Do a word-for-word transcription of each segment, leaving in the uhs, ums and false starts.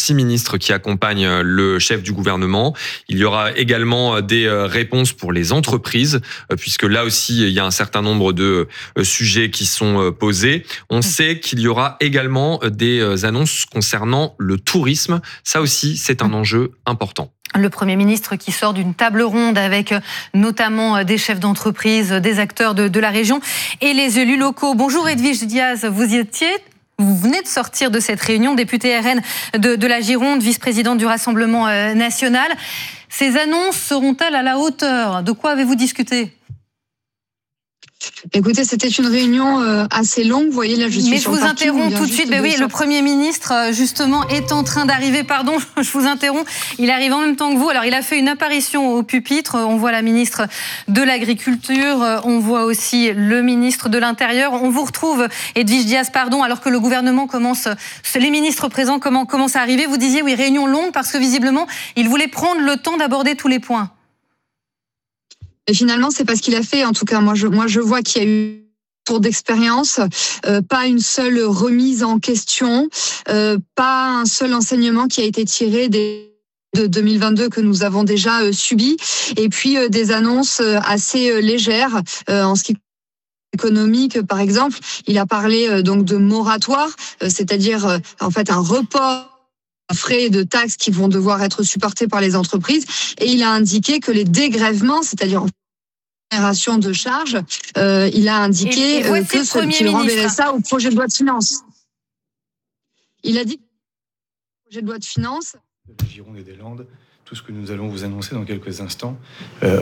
six ministres qui accompagnent le chef du gouvernement. Il y aura également des réponses pour les entreprises, puisque là aussi, il y a un certain nombre de sujets qui sont posés. On sait qu'il y aura également des annonces concernant le tourisme. Ça aussi, c'est un enjeu important. Le Premier ministre qui sort d'une table ronde avec notamment des chefs d'entreprise, des acteurs de, de la région et les élus locaux. Bonjour Edwige Diaz, vous y étiez ? Vous venez de sortir de cette réunion, députée R N de, de la Gironde, vice-présidente du Rassemblement national. Ces annonces seront-elles à la hauteur ? De quoi avez-vous discuté ? Écoutez, c'était une réunion euh, assez longue. Vous voyez, là, je suis Mais sur je le vous parking, interromps tout de suite. Ben oui, le Premier ministre, justement, est en train d'arriver. Pardon, je vous interromps. Il arrive en même temps que vous. Alors, il a fait une apparition au pupitre. On voit la ministre de l'Agriculture. On voit aussi le ministre de l'Intérieur. On vous retrouve, Edwige Diaz, pardon, alors que le gouvernement commence, les ministres présents commencent à arriver. Vous disiez, oui, réunion longue, parce que visiblement, il voulait prendre le temps d'aborder tous les points. Et finalement, c'est pas ce qu'il a fait. En tout cas, moi, je, moi, je vois qu'il y a eu tour d'expérience, euh, pas une seule remise en question, euh, pas un seul enseignement qui a été tiré des de deux mille vingt-deux que nous avons déjà euh, subi, et puis euh, des annonces euh, assez euh, légères euh, en ce qui économique, par exemple. Il a parlé euh, donc de moratoire, euh, c'est-à-dire euh, en fait un report frais de taxes qui vont devoir être supportés par les entreprises, et il a indiqué que les dégrèvements, c'est-à-dire en génération de charges, euh, il a indiqué et, et euh, que ce, qu'il renverrait ça au projet de loi de finances. Il a dit que le projet de loi de finances de la Gironde et des Landes, tout ce que nous allons vous annoncer dans quelques instants, euh,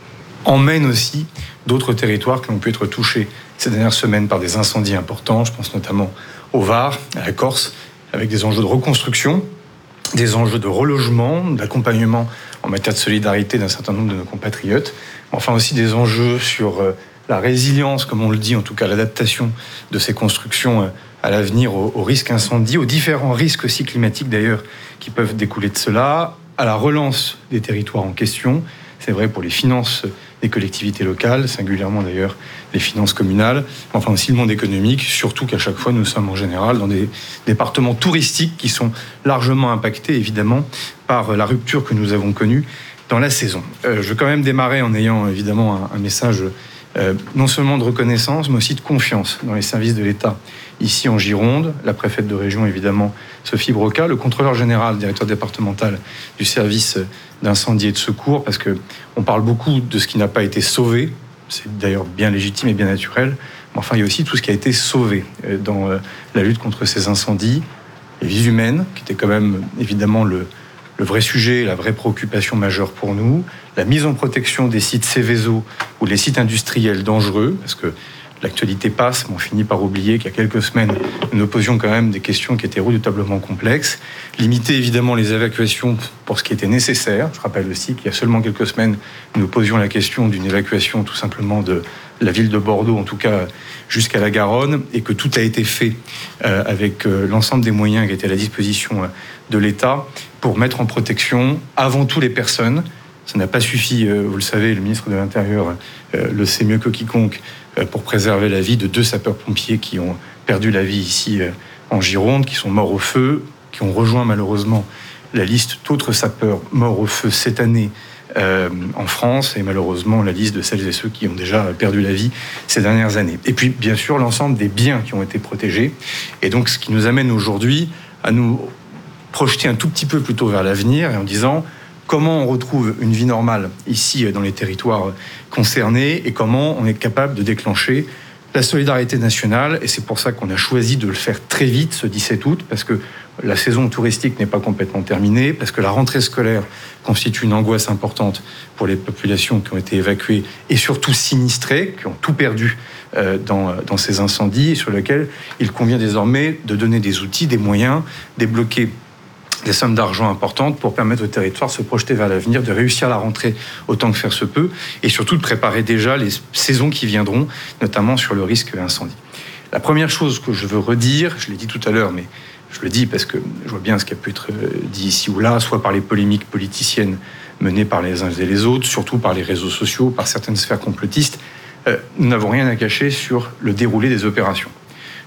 emmène aussi d'autres territoires qui ont pu être touchés ces dernières semaines par des incendies importants. Je pense notamment au Var, à la Corse, avec des enjeux de reconstruction, des enjeux de relogement, d'accompagnement en matière de solidarité d'un certain nombre de nos compatriotes, enfin aussi des enjeux sur la résilience, comme on le dit, en tout cas l'adaptation de ces constructions à l'avenir au, au risque incendie, aux différents risques aussi climatiques d'ailleurs qui peuvent découler de cela, à la relance des territoires en question. C'est vrai pour les finances des collectivités locales, singulièrement d'ailleurs les finances communales, enfin aussi le monde économique, surtout qu'à chaque fois nous sommes en général dans des départements touristiques qui sont largement impactés évidemment par la rupture que nous avons connue dans la saison. Euh, je veux quand même démarrer en ayant évidemment un, un message euh, non seulement de reconnaissance mais aussi de confiance dans les services de l'État ici en Gironde, la préfète de région évidemment Sophie Broca, le contrôleur général, directeur départemental du service d'incendie et de secours, parce que on parle beaucoup de ce qui n'a pas été sauvé, c'est d'ailleurs bien légitime et bien naturel, mais enfin il y a aussi tout ce qui a été sauvé dans la lutte contre ces incendies, les vies humaines, qui étaient quand même évidemment le, le vrai sujet, la vraie préoccupation majeure pour nous, la mise en protection des sites Céveso ou les sites industriels dangereux, parce que l'actualité passe, mais on finit par oublier qu'il y a quelques semaines, nous nous posions quand même des questions qui étaient redoutablement complexes. Limiter évidemment les évacuations pour ce qui était nécessaire. Je rappelle aussi qu'il y a seulement quelques semaines, nous nous posions la question d'une évacuation tout simplement de la ville de Bordeaux, en tout cas jusqu'à la Garonne, et que tout a été fait euh, avec euh, l'ensemble des moyens qui étaient à la disposition euh, de l'État pour mettre en protection avant tout les personnes. Ça n'a pas suffi, euh, vous le savez, le ministre de l'Intérieur euh, le sait mieux que quiconque, pour préserver la vie de deux sapeurs-pompiers qui ont perdu la vie ici en Gironde, qui sont morts au feu, qui ont rejoint malheureusement la liste d'autres sapeurs morts au feu cette année euh, en France, et malheureusement la liste de celles et ceux qui ont déjà perdu la vie ces dernières années. Et puis bien sûr l'ensemble des biens qui ont été protégés, et donc ce qui nous amène aujourd'hui à nous projeter un tout petit peu plutôt vers l'avenir, et en disant comment on retrouve une vie normale ici dans les territoires concernés et comment on est capable de déclencher la solidarité nationale. Et c'est pour ça qu'on a choisi de le faire très vite ce dix-sept août, parce que la saison touristique n'est pas complètement terminée, parce que la rentrée scolaire constitue une angoisse importante pour les populations qui ont été évacuées et surtout sinistrées, qui ont tout perdu dans, dans ces incendies, et sur lesquels il convient désormais de donner des outils, des moyens, débloquer des sommes d'argent importantes pour permettre au territoire de se projeter vers l'avenir, de réussir la rentrée autant que faire se peut, et surtout de préparer déjà les saisons qui viendront, notamment sur le risque incendie. La première chose que je veux redire, je l'ai dit tout à l'heure, mais je le dis parce que je vois bien ce qui a pu être dit ici ou là, soit par les polémiques politiciennes menées par les uns et les autres, surtout par les réseaux sociaux, par certaines sphères complotistes, euh, nous n'avons rien à cacher sur le déroulé des opérations.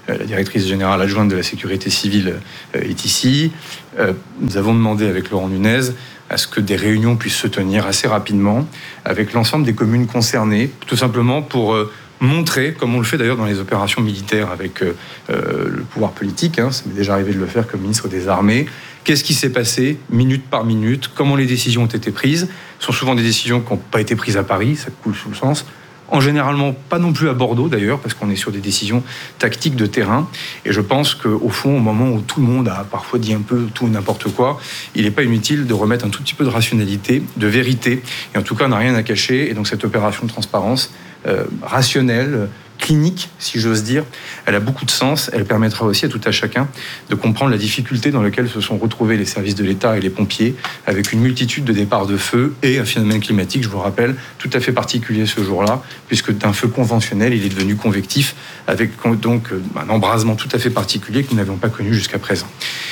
la directrice générale adjointe de la sécurité civile est ici. Nous avons demandé avec Laurent Nunez à ce que des réunions puissent se tenir assez rapidement avec l'ensemble des communes concernées, tout simplement pour montrer, comme on le fait d'ailleurs dans les opérations militaires avec euh, le pouvoir politique, hein, ça m'est déjà arrivé de le faire comme ministre des Armées, qu'est-ce qui s'est passé minute par minute, comment les décisions ont été prises. Ce sont souvent des décisions qui n'ont pas été prises à Paris, ça coule sous le sens. En généralement, pas non plus à Bordeaux d'ailleurs, parce qu'on est sur des décisions tactiques de terrain. Et je pense qu'au fond, au moment où tout le monde a parfois dit un peu tout et n'importe quoi, il n'est pas inutile de remettre un tout petit peu de rationalité, de vérité. Et en tout cas, on n'a rien à cacher. Et donc cette opération de transparence euh, rationnelle, clinique, si j'ose dire, elle a beaucoup de sens. Elle permettra aussi à tout à chacun de comprendre la difficulté dans laquelle se sont retrouvés les services de l'État et les pompiers, avec une multitude de départs de feu et un phénomène climatique, je vous rappelle, tout à fait particulier ce jour-là, puisque d'un feu conventionnel, il est devenu convectif, avec donc un embrasement tout à fait particulier que nous n'avions pas connu jusqu'à présent.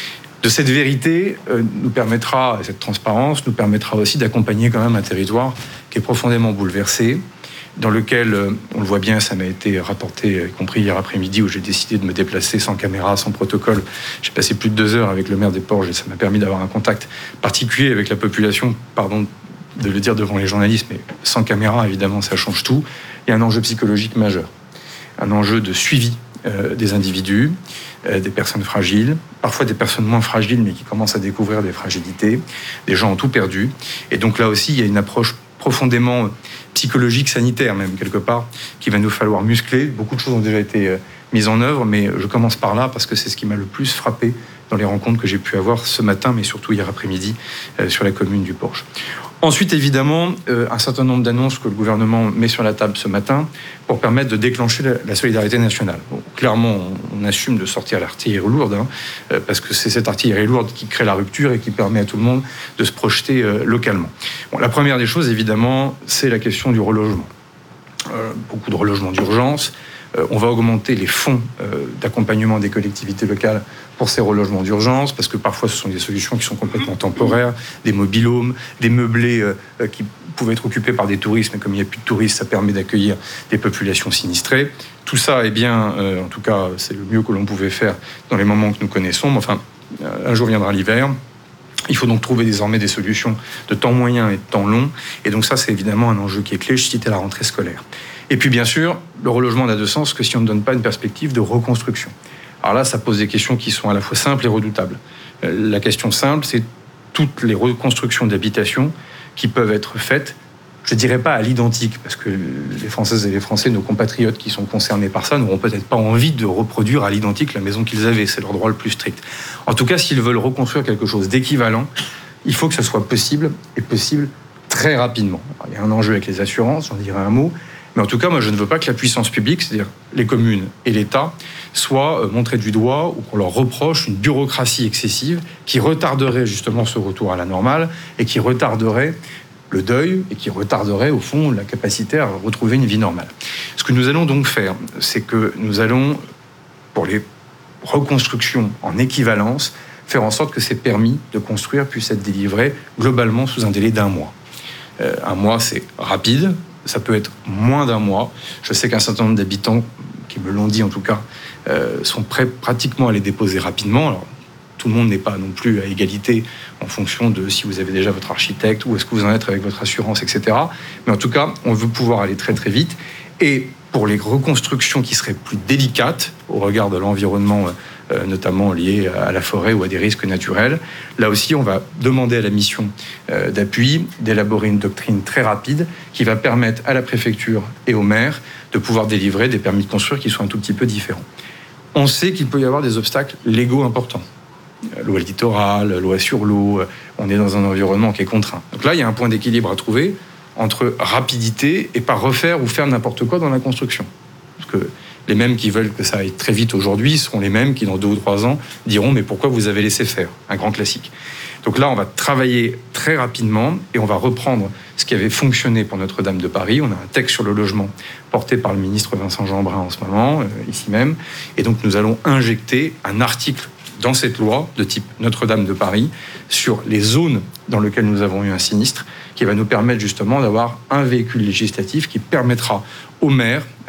De cette vérité euh, nous permettra, cette transparence nous permettra aussi d'accompagner quand même un territoire qui est profondément bouleversé, dans lequel, on le voit bien, ça m'a été rapporté, y compris hier après-midi, où j'ai décidé de me déplacer sans caméra, sans protocole. J'ai passé plus de deux heures avec le maire des Porges et ça m'a permis d'avoir un contact particulier avec la population, pardon de le dire devant les journalistes, mais sans caméra, évidemment, ça change tout. Il y a un enjeu psychologique majeur, un enjeu de suivi euh, des individus, euh, des personnes fragiles, parfois des personnes moins fragiles, mais qui commencent à découvrir des fragilités. Des gens ont tout perdu. Et donc là aussi, il y a une approche profondément psychologique, sanitaire même, quelque part, qu'il va nous falloir muscler. Beaucoup de choses ont déjà été mises en œuvre, mais je commence par là parce que c'est ce qui m'a le plus frappé dans les rencontres que j'ai pu avoir ce matin, mais surtout hier après-midi, euh, sur la commune du Porge. Ensuite, évidemment, euh, un certain nombre d'annonces que le gouvernement met sur la table ce matin pour permettre de déclencher la, la solidarité nationale. Bon, clairement, on, on assume de sortir l'artillerie lourde, hein, euh, parce que c'est cette artillerie lourde qui crée la rupture et qui permet à tout le monde de se projeter euh, localement. Bon, la première des choses, évidemment, c'est la question du relogement. Euh, beaucoup de relogements d'urgence. Euh, on va augmenter les fonds euh, d'accompagnement des collectivités locales pour ces relogements d'urgence, parce que parfois ce sont des solutions qui sont complètement temporaires, des mobil-homes, des meublés euh, qui pouvaient être occupés par des touristes, mais comme il n'y a plus de touristes, ça permet d'accueillir des populations sinistrées. Tout ça, eh bien, euh, en tout cas, c'est le mieux que l'on pouvait faire dans les moments que nous connaissons. Mais enfin, un jour viendra l'hiver. Il faut donc trouver désormais des solutions de temps moyen et de temps long. Et donc ça, c'est évidemment un enjeu qui est clé. Je citais la rentrée scolaire. Et puis, bien sûr, le relogement n'a de sens que si on ne donne pas une perspective de reconstruction. Alors là, ça pose des questions qui sont à la fois simples et redoutables. La question simple, c'est toutes les reconstructions d'habitations qui peuvent être faites, je ne dirais pas à l'identique, parce que les Françaises et les Français, nos compatriotes qui sont concernés par ça, n'auront peut-être pas envie de reproduire à l'identique la maison qu'ils avaient. C'est leur droit le plus strict. En tout cas, s'ils veulent reconstruire quelque chose d'équivalent, il faut que ce soit possible, et possible très rapidement. Alors, il y a un enjeu avec les assurances, j'en dirai un mot. Mais en tout cas, moi, je ne veux pas que la puissance publique, c'est-à-dire les communes et l'État, soient montrés du doigt ou qu'on leur reproche une bureaucratie excessive qui retarderait justement ce retour à la normale et qui retarderait le deuil et qui retarderait, au fond, la capacité à retrouver une vie normale. Ce que nous allons donc faire, c'est que nous allons, pour les reconstructions en équivalence, faire en sorte que ces permis de construire puissent être délivrés globalement sous un délai d'un mois. Euh, un mois, c'est rapide. Ça peut être moins d'un mois. Je sais qu'un certain nombre d'habitants, qui me l'ont dit en tout cas, euh, sont prêts pratiquement à les déposer rapidement. Alors, tout le monde n'est pas non plus à égalité en fonction de si vous avez déjà votre architecte, ou est-ce que vous en êtes avec votre assurance, et cetera. Mais en tout cas, on veut pouvoir aller très très vite. Et pour les reconstructions qui seraient plus délicates au regard de l'environnement, euh, notamment lié à la forêt ou à des risques naturels, là aussi, on va demander à la mission euh, d'appui d'élaborer une doctrine très rapide qui va permettre à la préfecture et au maire de pouvoir délivrer des permis de construire qui soient un tout petit peu différents. On sait qu'il peut y avoir des obstacles légaux importants. Loi littorale, loi sur l'eau, on est dans un environnement qui est contraint. Donc là, il y a un point d'équilibre à trouver entre rapidité et pas refaire ou faire n'importe quoi dans la construction. Parce que les mêmes qui veulent que ça aille très vite aujourd'hui seront les mêmes qui, dans deux ou trois ans, diront « mais pourquoi vous avez laissé faire ?» Un grand classique. Donc là, on va travailler très rapidement et on va reprendre ce qui avait fonctionné pour Notre-Dame de Paris. On a un texte sur le logement porté par le ministre Vincent Jeanbrun en ce moment, euh, ici même. Et donc, nous allons injecter un article dans cette loi de type Notre-Dame de Paris sur les zones dans lesquelles nous avons eu un sinistre, qui va nous permettre justement d'avoir un véhicule législatif qui permettra aux maires, euh,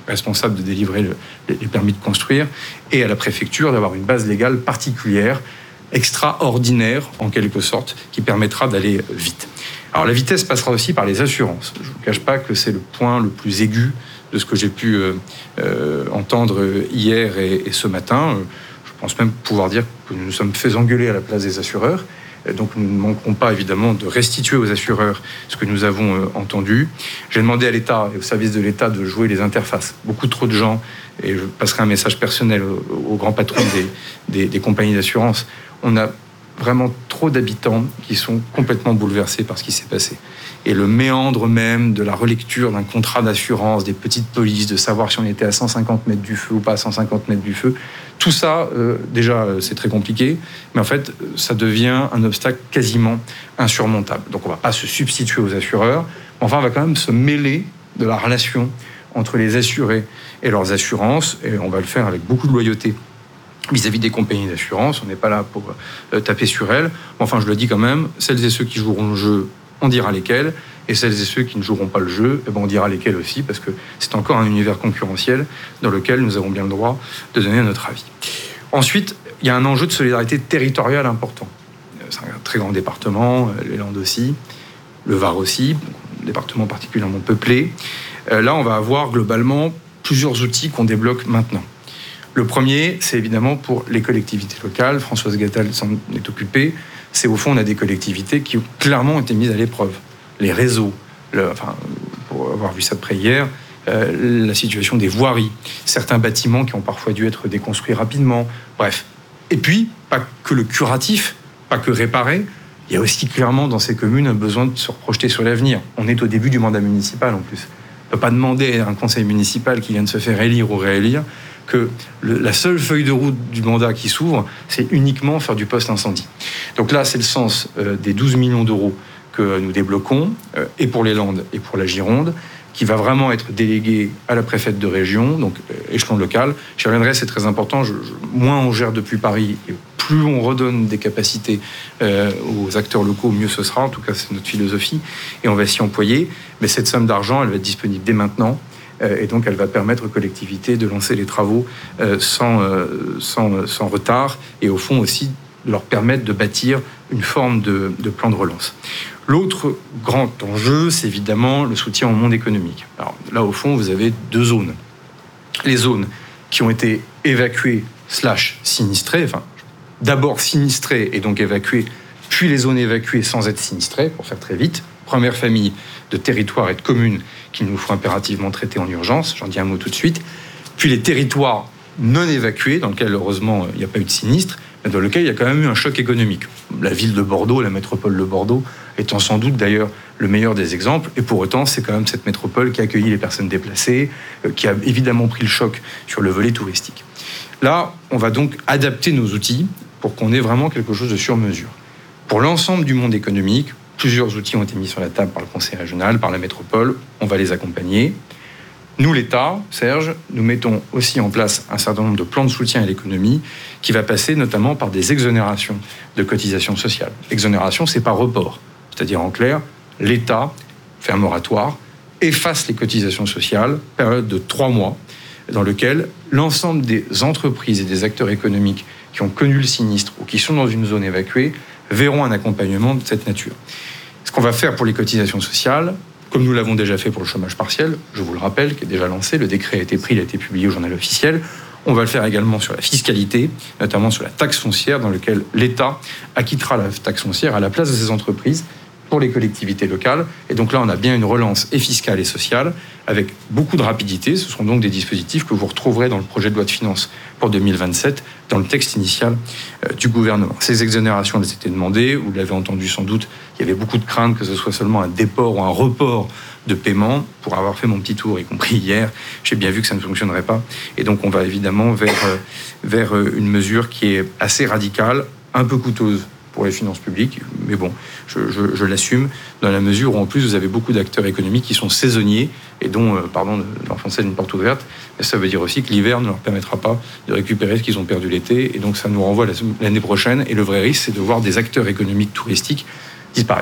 responsable de délivrer le, les permis de construire, et à la préfecture d'avoir une base légale particulière, extraordinaire en quelque sorte, qui permettra d'aller vite. Alors la vitesse passera aussi par les assurances. Je ne vous cache pas que c'est le point le plus aigu de ce que j'ai pu euh, euh, entendre hier et, et ce matin. Je pense même pouvoir dire que nous nous sommes fait engueuler à la place des assureurs. Donc nous ne manquerons pas évidemment de restituer aux assureurs ce que nous avons euh, entendu. J'ai demandé à l'État et au service de l'État de jouer les interfaces. Beaucoup trop de gens, et je passerai un message personnel aux, aux grands patrons des, des, des compagnies d'assurance, on a vraiment trop d'habitants qui sont complètement bouleversés par ce qui s'est passé. Et le méandre même de la relecture d'un contrat d'assurance, des petites polices, de savoir si on était à cent cinquante mètres du feu ou pas à cent cinquante mètres du feu, tout ça, euh, déjà, c'est très compliqué, mais en fait, ça devient un obstacle quasiment insurmontable. Donc on ne va pas se substituer aux assureurs, mais enfin, on va quand même se mêler de la relation entre les assurés et leurs assurances, et on va le faire avec beaucoup de loyauté vis-à-vis des compagnies d'assurance. On n'est pas là pour euh, taper sur elles. Enfin, je le dis quand même, celles et ceux qui joueront le jeu, on dira lesquels, et celles et ceux qui ne joueront pas le jeu, eh ben on dira lesquels aussi, parce que c'est encore un univers concurrentiel dans lequel nous avons bien le droit de donner notre avis. Ensuite, il y a un enjeu de solidarité territoriale important. C'est un très grand département, les Landes aussi, le Var aussi, un département particulièrement peuplé. Là, on va avoir globalement plusieurs outils qu'on débloque maintenant. Le premier, c'est évidemment pour les collectivités locales. Françoise Gatel s'en est occupée. C'est au fond, on a des collectivités qui ont clairement été mises à l'épreuve. Les réseaux, le, enfin, pour avoir vu ça de près hier, euh, la situation des voiries, certains bâtiments qui ont parfois dû être déconstruits rapidement, bref. Et puis, pas que le curatif, pas que réparer, il y a aussi clairement dans ces communes un besoin de se projeter sur l'avenir. On est au début du mandat municipal en plus. On ne peut pas demander à un conseil municipal qui vient de se faire élire ou réélire que le, la seule feuille de route du mandat qui s'ouvre, c'est uniquement faire du post-incendie. Donc là, c'est le sens euh, des douze millions d'euros que nous débloquons, euh, et pour les Landes et pour la Gironde, qui va vraiment être délégué à la préfète de région, donc euh, échelon local. J'y reviendrai, c'est très important. Je, je, moins on gère depuis Paris, et plus on redonne des capacités euh, aux acteurs locaux, mieux ce sera. En tout cas, c'est notre philosophie, et on va s'y employer. Mais cette somme d'argent, elle va être disponible dès maintenant. Et donc, elle va permettre aux collectivités de lancer les travaux sans, sans, sans retard, et au fond aussi de leur permettre de bâtir une forme de, de plan de relance. L'autre grand enjeu, c'est évidemment le soutien au monde économique. Alors là, au fond, vous avez deux zones. Les zones qui ont été évacuées slash sinistrées, enfin, d'abord sinistrées et donc évacuées, puis les zones évacuées sans être sinistrées, pour faire très vite. Première famille de territoires et de communes qu'il nous faut impérativement traiter en urgence, j'en dis un mot tout de suite. Puis les territoires non évacués, dans lesquels heureusement il n'y a pas eu de sinistre, mais dans lesquels il y a quand même eu un choc économique. La ville de Bordeaux, la métropole de Bordeaux, étant sans doute d'ailleurs le meilleur des exemples, et pour autant c'est quand même cette métropole qui a accueilli les personnes déplacées, qui a évidemment pris le choc sur le volet touristique. Là, on va donc adapter nos outils pour qu'on ait vraiment quelque chose de sur mesure. Pour l'ensemble du monde économique, plusieurs outils ont été mis sur la table par le conseil régional, par la métropole. On va les accompagner. Nous, l'État, Serge, nous mettons aussi en place un certain nombre de plans de soutien à l'économie qui va passer notamment par des exonérations de cotisations sociales. Exonération, c'est pas report. C'est-à-dire, en clair, l'État fait un moratoire, efface les cotisations sociales, période de trois mois, dans lequel l'ensemble des entreprises et des acteurs économiques qui ont connu le sinistre ou qui sont dans une zone évacuée verront un accompagnement de cette nature. Ce qu'on va faire pour les cotisations sociales, comme nous l'avons déjà fait pour le chômage partiel, je vous le rappelle, qui est déjà lancé, le décret a été pris, il a été publié au journal officiel. On va le faire également sur la fiscalité, notamment sur la taxe foncière, dans laquelle l'État acquittera la taxe foncière à la place de ces entreprises pour les collectivités locales. Et donc là, on a bien une relance et fiscale et sociale avec beaucoup de rapidité. Ce seront donc des dispositifs que vous retrouverez dans le projet de loi de finances pour deux mille vingt-sept, dans le texte initial euh, du gouvernement. Ces exonérations, elles étaient demandées. Vous l'avez entendu sans doute, il y avait beaucoup de craintes que ce soit seulement un déport ou un report de paiement. Pour avoir fait mon petit tour, y compris hier, j'ai bien vu que ça ne fonctionnerait pas. Et donc, on va évidemment vers, euh, vers une mesure qui est assez radicale, un peu coûteuse pour les finances publiques, mais bon, je, je, je l'assume, dans la mesure où en plus vous avez beaucoup d'acteurs économiques qui sont saisonniers et dont, euh, pardon d'enfoncer une porte ouverte, mais ça veut dire aussi que l'hiver ne leur permettra pas de récupérer ce qu'ils ont perdu l'été, et donc ça nous renvoie l'année prochaine, et le vrai risque c'est de voir des acteurs économiques touristiques disparaître.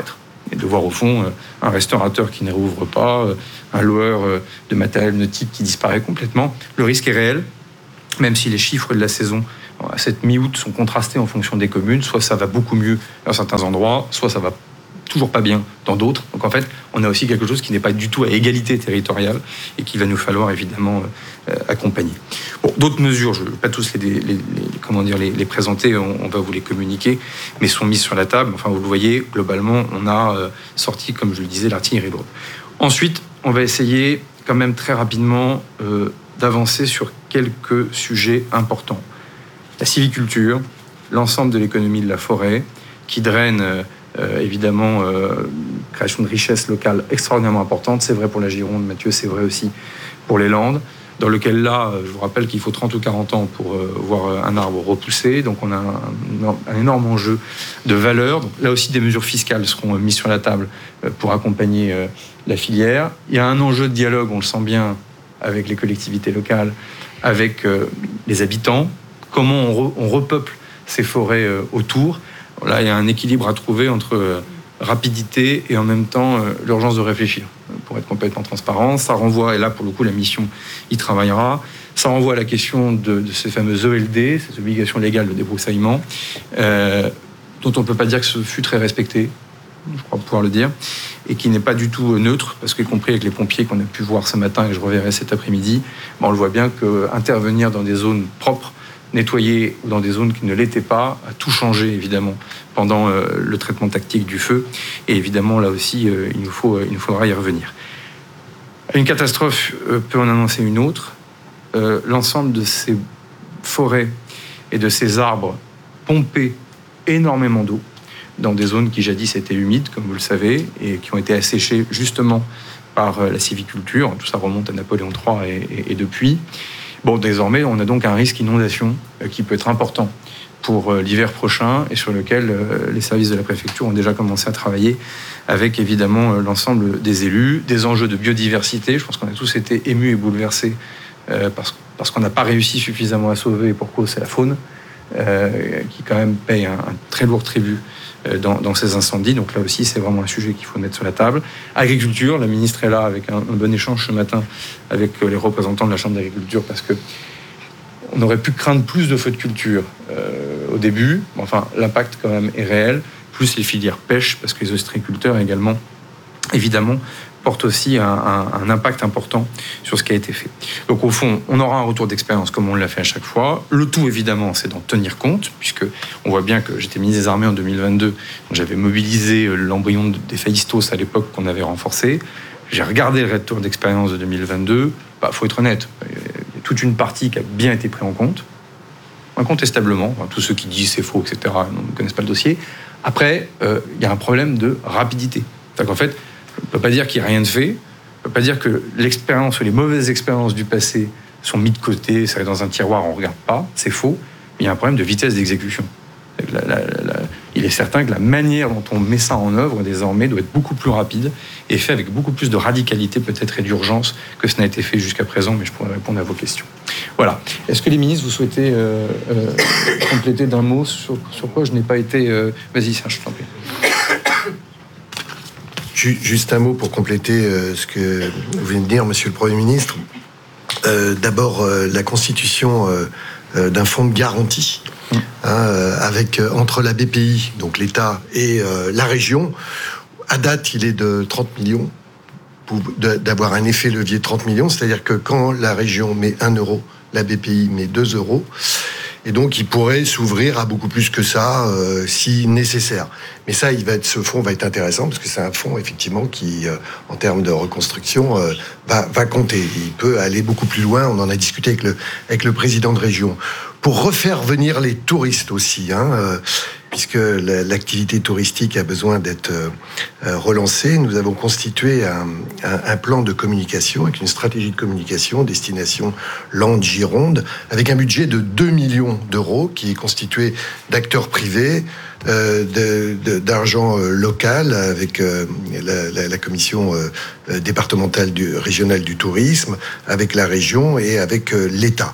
et de voir au fond un restaurateur qui ne rouvre pas, un loueur de matériel nautique qui disparaît complètement. Le risque est réel, même si les chiffres de la saison à cette mi-août sont contrastés en fonction des communes. Soit ça va beaucoup mieux dans certains endroits, soit ça va toujours pas bien dans d'autres. Donc en fait, on a aussi quelque chose qui n'est pas du tout à égalité territoriale et qu'il va nous falloir évidemment euh, accompagner. Bon, d'autres mesures, je ne vais pas tous les, les, les, comment dire, les, les présenter, on, on va vous les communiquer, mais sont mises sur la table. Enfin, vous le voyez, globalement, on a euh, sorti, comme je le disais, l'artillerie lourde. Ensuite, on va essayer quand même très rapidement euh, d'avancer sur quelques sujets importants. La sylviculture, l'ensemble de l'économie de la forêt, qui draine... Euh, Euh, évidemment, euh, création de richesses locales extraordinairement importante. C'est vrai pour la Gironde, Mathieu, c'est vrai aussi pour les Landes, dans lequel là, je vous rappelle qu'il faut trente ou quarante ans pour euh, voir un arbre repousser. Donc on a un, un énorme enjeu de valeur. Donc, là aussi, des mesures fiscales seront mises sur la table euh, pour accompagner euh, la filière. Il y a un enjeu de dialogue, on le sent bien, avec les collectivités locales, avec euh, les habitants. Comment on, re, on repeuple ces forêts euh, autour. Là, il y a un équilibre à trouver entre euh, rapidité et en même temps euh, l'urgence de réfléchir. Pour être complètement transparent, ça renvoie, et là pour le coup la mission y travaillera, ça renvoie à la question de, de ces fameuses O L D, ces obligations légales de débroussaillement, euh, dont on ne peut pas dire que ce fut très respecté, je crois pouvoir le dire, et qui n'est pas du tout neutre, parce qu'y compris avec les pompiers qu'on a pu voir ce matin et que je reverrai cet après-midi, ben on le voit bien qu'intervenir dans des zones propres, nettoyer ou dans des zones qui ne l'étaient pas, a tout changé évidemment pendant euh, le traitement tactique du feu. Et évidemment là aussi, euh, il, nous faut, euh, il nous faudra y revenir. Une catastrophe euh, peut en annoncer une autre. Euh, l'ensemble de ces forêts et de ces arbres pompaient énormément d'eau dans des zones qui jadis étaient humides, comme vous le savez, et qui ont été asséchées justement par euh, la sylviculture. Tout ça remonte à Napoléon trois et, et, et depuis. Bon, désormais, on a donc un risque inondation euh, qui peut être important pour euh, l'hiver prochain et sur lequel euh, les services de la préfecture ont déjà commencé à travailler avec évidemment euh, l'ensemble des élus, des enjeux de biodiversité. Je pense qu'on a tous été émus et bouleversés euh, parce, parce qu'on n'a pas réussi suffisamment à sauver, et pour cause c'est la faune, euh, qui quand même paye un, un très lourd tribut Dans, dans ces incendies. Donc là aussi, c'est vraiment un sujet qu'il faut mettre sur la table. Agriculture, la ministre est là avec un, un bon échange ce matin avec les représentants de la Chambre d'agriculture parce que on aurait pu craindre plus de feux de culture euh, au début. Enfin, l'impact quand même est réel. Plus les filières pêche parce que les ostréiculteurs également, évidemment, porte aussi un, un, un impact important sur ce qui a été fait. Donc au fond, on aura un retour d'expérience comme on l'a fait à chaque fois. Le tout, évidemment, c'est d'en tenir compte, puisque on voit bien que j'étais ministre des Armées en deux mille vingt-deux, donc j'avais mobilisé l'embryon des Phaistos à l'époque qu'on avait renforcé. J'ai regardé le retour d'expérience de deux mille vingt-deux. Bah, faut être honnête, il y a toute une partie qui a bien été prise en compte, incontestablement. Enfin, tous ceux qui disent c'est faux, et cetera, ne connaissent pas le dossier. Après, euh, il y a un problème de rapidité. C'est-à-dire qu'en fait, on ne peut pas dire qu'il n'y a rien de fait. On ne peut pas dire que l'expérience ou les mauvaises expériences du passé sont mises de côté, ça est dans un tiroir, on ne regarde pas. C'est faux. Mais il y a un problème de vitesse d'exécution. La, la, la, il est certain que la manière dont on met ça en œuvre, désormais, doit être beaucoup plus rapide et fait avec beaucoup plus de radicalité, peut-être, et d'urgence que ce n'a été fait jusqu'à présent. Mais je pourrais répondre à vos questions. Voilà. Est-ce que les ministres, vous souhaitez euh, euh, compléter d'un mot sur, sur quoi je n'ai pas été... Euh... Vas-y, Serge, je t'en prie. Juste un mot pour compléter euh, ce que vous venez de dire, Monsieur le Premier ministre. Euh, d'abord, euh, la constitution euh, euh, d'un fonds de garantie mmh. hein, euh, avec euh, entre la B P I, donc l'État, et euh, la région. À date, il est de trente millions, pour, de, d'avoir un effet levier de trente millions. C'est-à-dire que quand la région met un euro, la B P I met deux euros. Et donc, il pourrait s'ouvrir à beaucoup plus que ça, euh, si nécessaire. Mais ça, il va être, ce fonds va être intéressant, parce que c'est un fonds, effectivement, qui, euh, en termes de reconstruction, euh, va, va compter. Il peut aller beaucoup plus loin. On en a discuté avec le, avec le président de région. Pour refaire venir les touristes aussi, hein, euh, puisque la, l'activité touristique a besoin d'être euh, relancée, nous avons constitué un, un, un plan de communication, avec une stratégie de communication, destination Landes-Gironde, avec un budget de deux millions d'euros, qui est constitué d'acteurs privés, euh, de, de, d'argent euh, local, avec euh, la, la, la commission euh, départementale du, régionale du tourisme, avec la région et avec euh, l'État.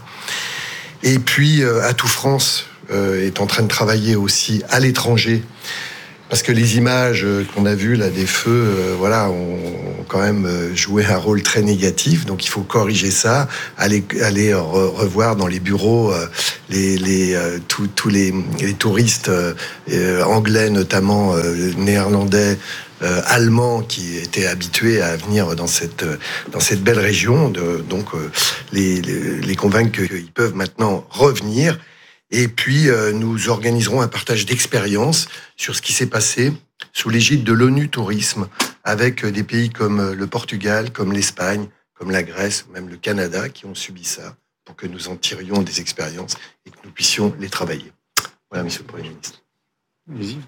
Et puis, euh, Atout France euh, est en train de travailler aussi à l'étranger parce que les images qu'on a vues là des feux, euh, voilà, ont quand même joué un rôle très négatif. Donc il faut corriger ça, aller aller re- revoir dans les bureaux euh, les les euh, tous tous les, les touristes euh, anglais notamment euh, néerlandais. Euh, allemands qui étaient habitués à venir dans cette dans cette belle région, de, donc euh, les, les les convaincre qu'ils peuvent maintenant revenir. Et puis euh, nous organiserons un partage d'expériences sur ce qui s'est passé sous l'égide de l'ONU Tourisme, avec des pays comme le Portugal, comme l'Espagne, comme la Grèce, même le Canada, qui ont subi ça, pour que nous en tirions des expériences et que nous puissions les travailler. Voilà, Monsieur le Premier ministre. Allez-y.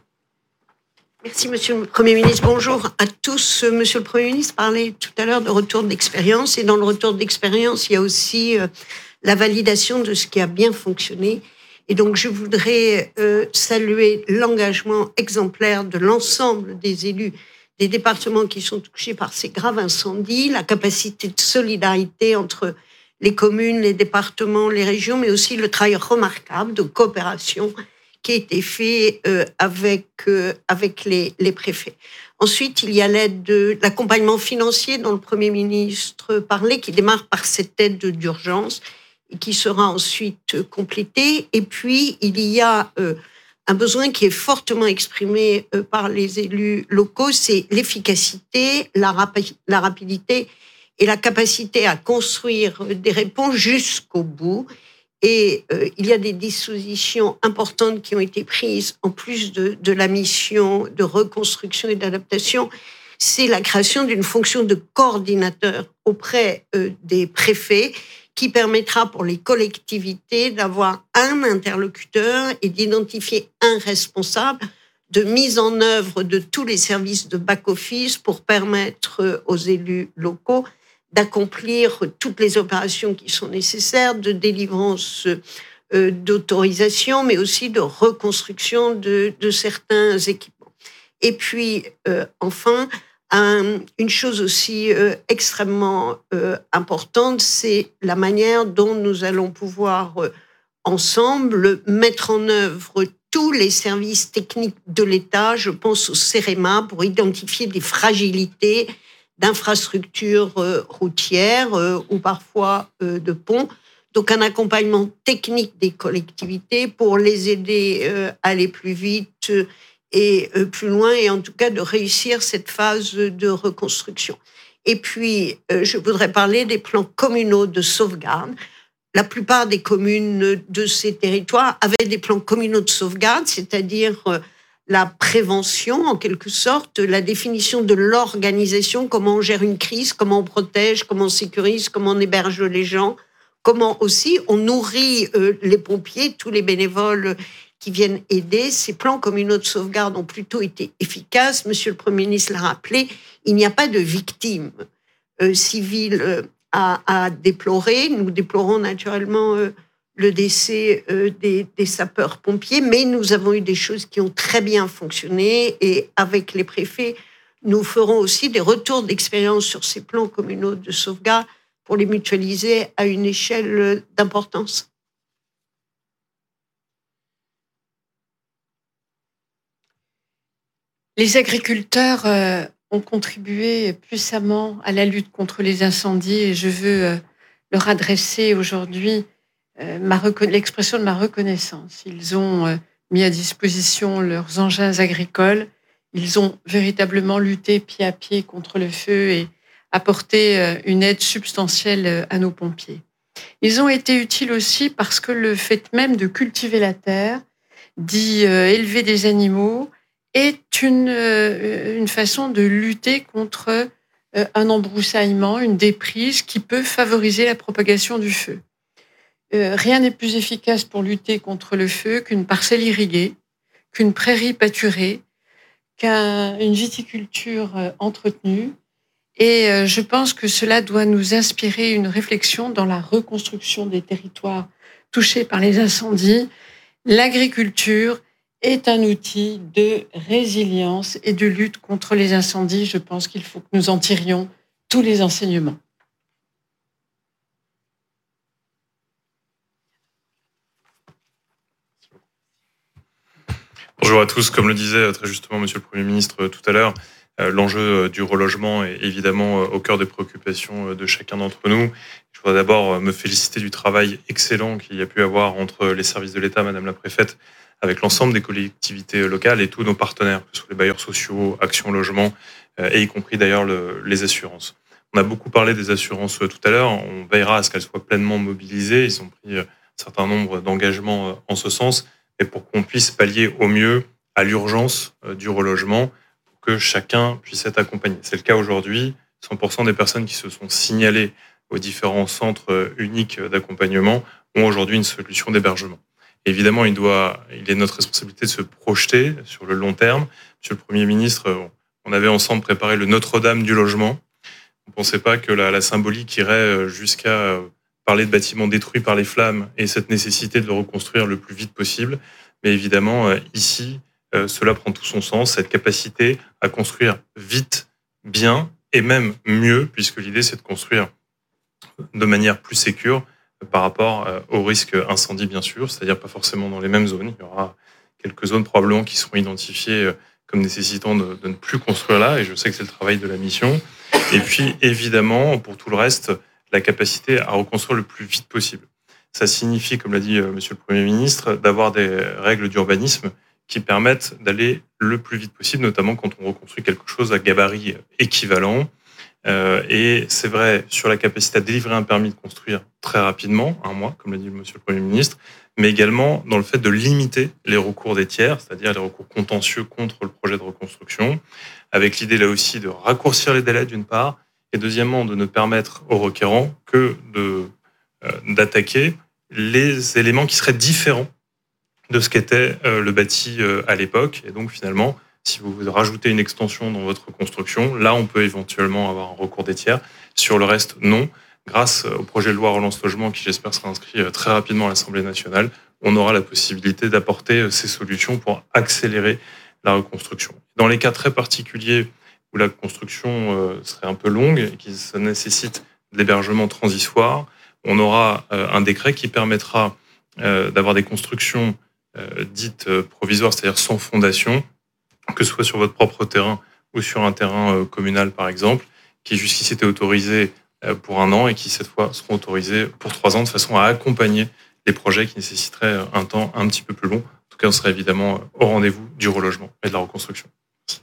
Merci, Monsieur le Premier ministre. Bonjour à tous. Monsieur le Premier ministre parlait tout à l'heure de retour d'expérience. Et dans le retour d'expérience, il y a aussi euh, la validation de ce qui a bien fonctionné. Et donc, je voudrais euh, saluer l'engagement exemplaire de l'ensemble des élus des départements qui sont touchés par ces graves incendies, la capacité de solidarité entre les communes, les départements, les régions, mais aussi le travail remarquable de coopération qui a été fait euh, avec euh, avec les, les préfets. Ensuite, il y a l'aide de l'accompagnement financier dont le Premier ministre parlait, qui démarre par cette aide d'urgence et qui sera ensuite complétée. Et puis, il y a euh, un besoin qui est fortement exprimé euh, par les élus locaux, c'est l'efficacité, la, rapi- la rapidité et la capacité à construire des réponses jusqu'au bout. Et euh, il y a des dispositions importantes qui ont été prises en plus de, de la mission de reconstruction et d'adaptation. C'est la création d'une fonction de coordinateur auprès euh, des préfets qui permettra pour les collectivités d'avoir un interlocuteur et d'identifier un responsable de mise en œuvre de tous les services de back-office pour permettre aux élus locaux d'accomplir toutes les opérations qui sont nécessaires, de délivrance euh, d'autorisation, mais aussi de reconstruction de, de certains équipements. Et puis, euh, enfin, un, une chose aussi euh, extrêmement euh, importante, c'est la manière dont nous allons pouvoir, euh, ensemble, mettre en œuvre tous les services techniques de l'État. Je pense au CEREMA pour identifier des fragilités d'infrastructures euh, routières euh, ou parfois euh, de ponts. Donc un accompagnement technique des collectivités pour les aider euh, à aller plus vite euh, et euh, plus loin, et en tout cas de réussir cette phase de reconstruction. Et puis, euh, je voudrais parler des plans communaux de sauvegarde. La plupart des communes de ces territoires avaient des plans communaux de sauvegarde, c'est-à-dire euh, la prévention, en quelque sorte, la définition de l'organisation, comment on gère une crise, comment on protège, comment on sécurise, comment on héberge les gens, comment aussi on nourrit euh, les pompiers, tous les bénévoles qui viennent aider. Ces plans communaux de sauvegarde ont plutôt été efficaces. Monsieur le Premier ministre l'a rappelé, il n'y a pas de victimes euh, civiles euh, à, à déplorer. Nous déplorons naturellement euh, le décès euh, des, des sapeurs-pompiers, mais nous avons eu des choses qui ont très bien fonctionné, et avec les préfets, nous ferons aussi des retours d'expérience sur ces plans communaux de sauvegarde pour les mutualiser à une échelle d'importance. Les agriculteurs euh, ont contribué puissamment à la lutte contre les incendies, et je veux euh, leur adresser aujourd'hui Euh, ma reco- l'expression de ma reconnaissance. Ils ont euh, mis à disposition leurs engins agricoles, ils ont véritablement lutté pied à pied contre le feu et apporté euh, une aide substantielle euh, à nos pompiers. Ils ont été utiles aussi parce que le fait même de cultiver la terre, d'y euh, élever des animaux, est une, euh, une façon de lutter contre euh, un embroussaillement, une déprise qui peut favoriser la propagation du feu. Euh, rien n'est plus efficace pour lutter contre le feu qu'une parcelle irriguée, qu'une prairie pâturée, qu'une viticulture euh, entretenue. Et euh, je pense que cela doit nous inspirer une réflexion dans la reconstruction des territoires touchés par les incendies. L'agriculture est un outil de résilience et de lutte contre les incendies. Je pense qu'il faut que nous en tirions tous les enseignements. Bonjour à tous. Comme le disait très justement Monsieur le Premier ministre tout à l'heure, l'enjeu du relogement est évidemment au cœur des préoccupations de chacun d'entre nous. Je voudrais d'abord me féliciter du travail excellent qu'il y a pu avoir entre les services de l'État, Madame la Préfète, avec l'ensemble des collectivités locales et tous nos partenaires, que ce soit les bailleurs sociaux, Action Logement, et y compris d'ailleurs le, les assurances. On a beaucoup parlé des assurances tout à l'heure. On veillera à ce qu'elles soient pleinement mobilisées. Ils ont pris un certain nombre d'engagements en ce sens, et pour qu'on puisse pallier au mieux à l'urgence du relogement, pour que chacun puisse être accompagné. C'est le cas aujourd'hui. cent pour cent des personnes qui se sont signalées aux différents centres uniques d'accompagnement ont aujourd'hui une solution d'hébergement. Et évidemment, il, doit, il est notre responsabilité de se projeter sur le long terme. Monsieur le Premier ministre, on avait ensemble préparé le Notre-Dame du logement. On ne pensait pas que la, la symbolique irait jusqu'à parler de bâtiments détruits par les flammes et cette nécessité de le reconstruire le plus vite possible. Mais évidemment, ici, cela prend tout son sens, cette capacité à construire vite, bien et même mieux, puisque l'idée, c'est de construire de manière plus sécure par rapport au risque incendie, bien sûr, c'est-à-dire pas forcément dans les mêmes zones. Il y aura quelques zones probablement qui seront identifiées comme nécessitant de, de ne plus construire là, et je sais que c'est le travail de la mission. Et puis, évidemment, pour tout le reste, la capacité à reconstruire le plus vite possible. Ça signifie, comme l'a dit Monsieur le Premier ministre, d'avoir des règles d'urbanisme qui permettent d'aller le plus vite possible, notamment quand on reconstruit quelque chose à gabarit équivalent. Euh, et c'est vrai sur la capacité à délivrer un permis de construire très rapidement, un mois, comme l'a dit Monsieur le Premier ministre, mais également dans le fait de limiter les recours des tiers, c'est-à-dire les recours contentieux contre le projet de reconstruction, avec l'idée là aussi de raccourcir les délais d'une part, et deuxièmement de ne permettre aux requérants que de, euh, d'attaquer les éléments qui seraient différents de ce qu'était euh, le bâti euh, à l'époque. Et donc finalement, si vous rajoutez une extension dans votre construction, là on peut éventuellement avoir un recours des tiers. Sur le reste, non. Grâce au projet de loi Relance Logement, qui j'espère sera inscrit très rapidement à l'Assemblée nationale, on aura la possibilité d'apporter ces solutions pour accélérer la reconstruction. Dans les cas très particuliers où la construction serait un peu longue et qui nécessite de l'hébergement transitoire, on aura un décret qui permettra d'avoir des constructions dites provisoires, c'est-à-dire sans fondation, que ce soit sur votre propre terrain ou sur un terrain communal par exemple, qui jusqu'ici était autorisé pour un an et qui cette fois seront autorisés pour trois ans de façon à accompagner les projets qui nécessiteraient un temps un petit peu plus long. En tout cas, on serait évidemment au rendez-vous du relogement et de la reconstruction. Merci.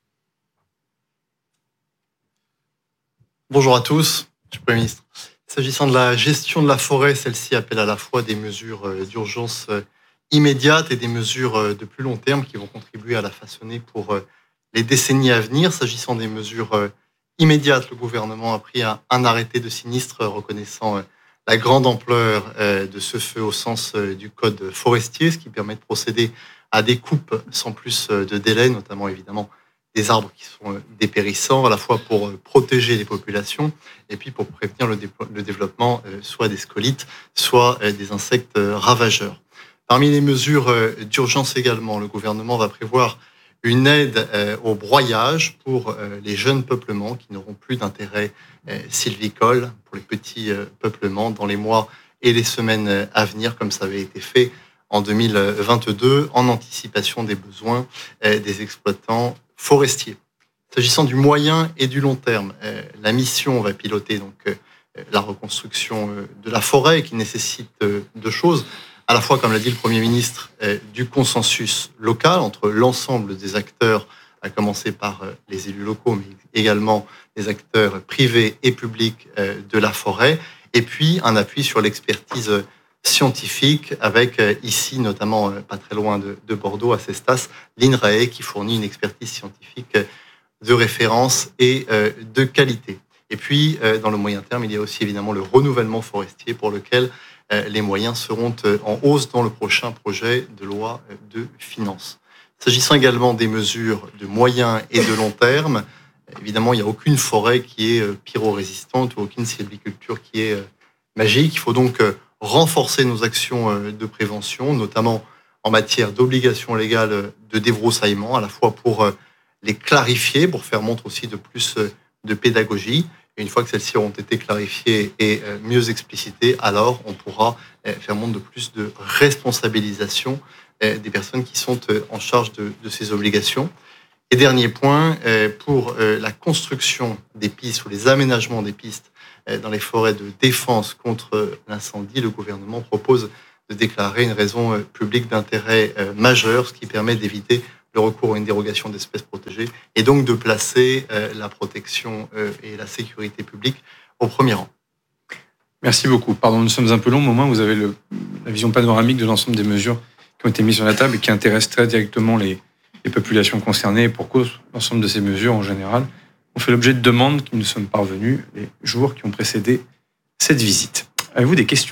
Bonjour à tous, Monsieur le Premier ministre. S'agissant de la gestion de la forêt, celle-ci appelle à la fois des mesures d'urgence immédiates et des mesures de plus long terme qui vont contribuer à la façonner pour les décennies à venir. S'agissant des mesures immédiate, le gouvernement a pris un, un arrêté de sinistre reconnaissant euh, la grande ampleur euh, de ce feu au sens euh, du code forestier, ce qui permet de procéder à des coupes sans plus euh, de délai, notamment évidemment des arbres qui sont euh, dépérissants, à la fois pour euh, protéger les populations et puis pour prévenir le, dé- le développement euh, soit des scolites, soit euh, des insectes euh, ravageurs. Parmi les mesures euh, d'urgence également, le gouvernement va prévoir une aide euh, au broyage pour euh, les jeunes peuplements qui n'auront plus d'intérêt euh, sylvicole pour les petits euh, peuplements dans les mois et les semaines à venir, comme ça avait été fait en deux mille vingt-deux, en anticipation des besoins euh, des exploitants forestiers. S'agissant du moyen et du long terme, euh, la mission va piloter donc euh, la reconstruction euh, de la forêt qui nécessite euh, deux choses. À la fois, comme l'a dit le Premier ministre, euh, du consensus local entre l'ensemble des acteurs, à commencer par euh, les élus locaux, mais également les acteurs privés et publics euh, de la forêt, et puis un appui sur l'expertise scientifique avec euh, ici, notamment euh, pas très loin de, de Bordeaux, à Cestas, l'INRAE qui fournit une expertise scientifique de référence et euh, de qualité. Et puis, euh, dans le moyen terme, il y a aussi évidemment le renouvellement forestier pour lequel les moyens seront en hausse dans le prochain projet de loi de finances. S'agissant également des mesures de moyen et de long terme, évidemment, il n'y a aucune forêt qui est pyrorésistante ou aucune sylviculture qui est magique. Il faut donc renforcer nos actions de prévention, notamment en matière d'obligations légales de débroussaillement, à la fois pour les clarifier, pour faire montre aussi de plus de pédagogie. Et une fois que celles-ci auront été clarifiées et mieux explicitées, alors on pourra faire montre de plus de responsabilisation euh, des personnes qui sont euh, en charge de, de ces obligations. Et dernier point, euh, pour euh, la construction des pistes ou les aménagements des pistes euh, dans les forêts de défense contre l'incendie, le gouvernement propose de déclarer une raison euh, publique d'intérêt euh, majeur, ce qui permet d'éviter le recours à une dérogation d'espèces protégées et donc de placer euh, la protection euh, et la sécurité publique au premier rang. Merci beaucoup. Pardon, nous sommes un peu longs, mais au moins vous avez le, la vision panoramique de l'ensemble des mesures qui ont été mises sur la table et qui intéressent très directement les, les populations concernées. Et pour cause, l'ensemble de ces mesures, en général, ont fait l'objet de demandes qui nous sont parvenues les jours qui ont précédé cette visite. Avez-vous des questions ?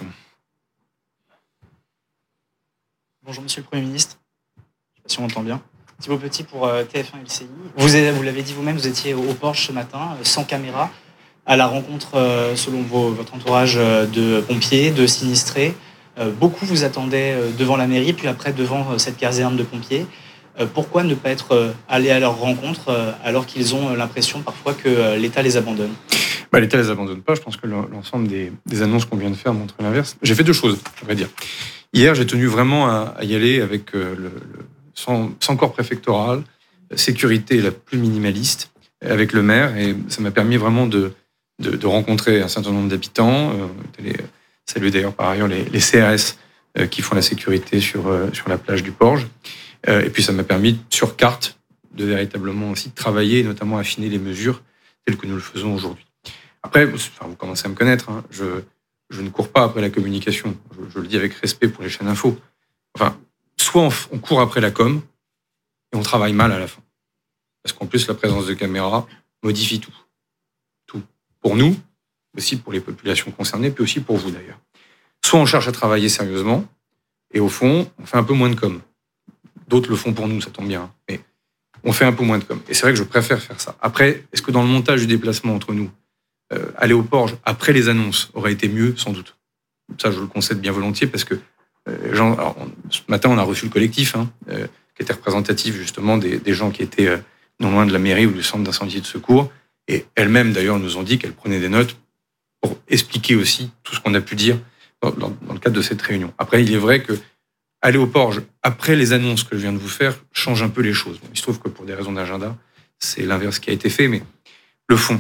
Bonjour Monsieur le Premier ministre. Je ne sais pas si on entend bien. Thibaut Petit pour T F un L C I. Vous, avez, vous l'avez dit vous-même, vous étiez au Porche ce matin, sans caméra, à la rencontre, selon vos, votre entourage, de pompiers, de sinistrés. Beaucoup vous attendaient devant la mairie, puis après devant cette caserne de pompiers. Pourquoi ne pas être allé à leur rencontre alors qu'ils ont l'impression parfois que l'État les abandonne ? Bah, L'État les abandonne pas. Je pense que l'ensemble des, des annonces qu'on vient de faire montrent l'inverse. J'ai fait deux choses, je vais dire. Hier, j'ai tenu vraiment à, à y aller avec le, le sans, sans corps préfectoral, sécurité la plus minimaliste, avec le maire, et ça m'a permis vraiment de, de, de rencontrer un certain nombre d'habitants. Euh, les, saluer d'ailleurs par ailleurs les, les C R S euh, qui font la sécurité sur, euh, sur la plage du Porge. Euh, et puis ça m'a permis, sur carte, de véritablement aussi travailler, et notamment affiner les mesures telles que nous le faisons aujourd'hui. Après, enfin, vous commencez à me connaître, hein, je, je ne cours pas après la communication. Je, je le dis avec respect pour les chaînes info. Enfin, soit on, on court après la com, et on travaille mal à la fin. Parce qu'en plus, la présence de caméras modifie tout. Tout. Pour nous, aussi pour les populations concernées, puis aussi pour vous d'ailleurs. Soit on cherche à travailler sérieusement, et au fond, on fait un peu moins de com. D'autres le font pour nous, ça tombe bien. Mais on fait un peu moins de com. Et c'est vrai que je préfère faire ça. Après, est-ce que dans le montage du déplacement entre nous, euh, aller au Porge après les annonces aurait été mieux ? Sans doute. Ça, je le concède bien volontiers, parce que euh, gens, alors, on, ce matin, on a reçu le collectif, hein, euh, qui était représentatif justement des, des gens qui étaient euh, non loin de la mairie ou du centre d'incendie et de secours. Et elles-mêmes, d'ailleurs, nous ont dit qu'elles prenaient des notes pour expliquer aussi tout ce qu'on a pu dire dans, dans, dans le cadre de cette réunion. Après, il est vrai que aller au Porge après les annonces que je viens de vous faire change un peu les choses. Bon, il se trouve que pour des raisons d'agenda, c'est l'inverse qui a été fait, mais le fond,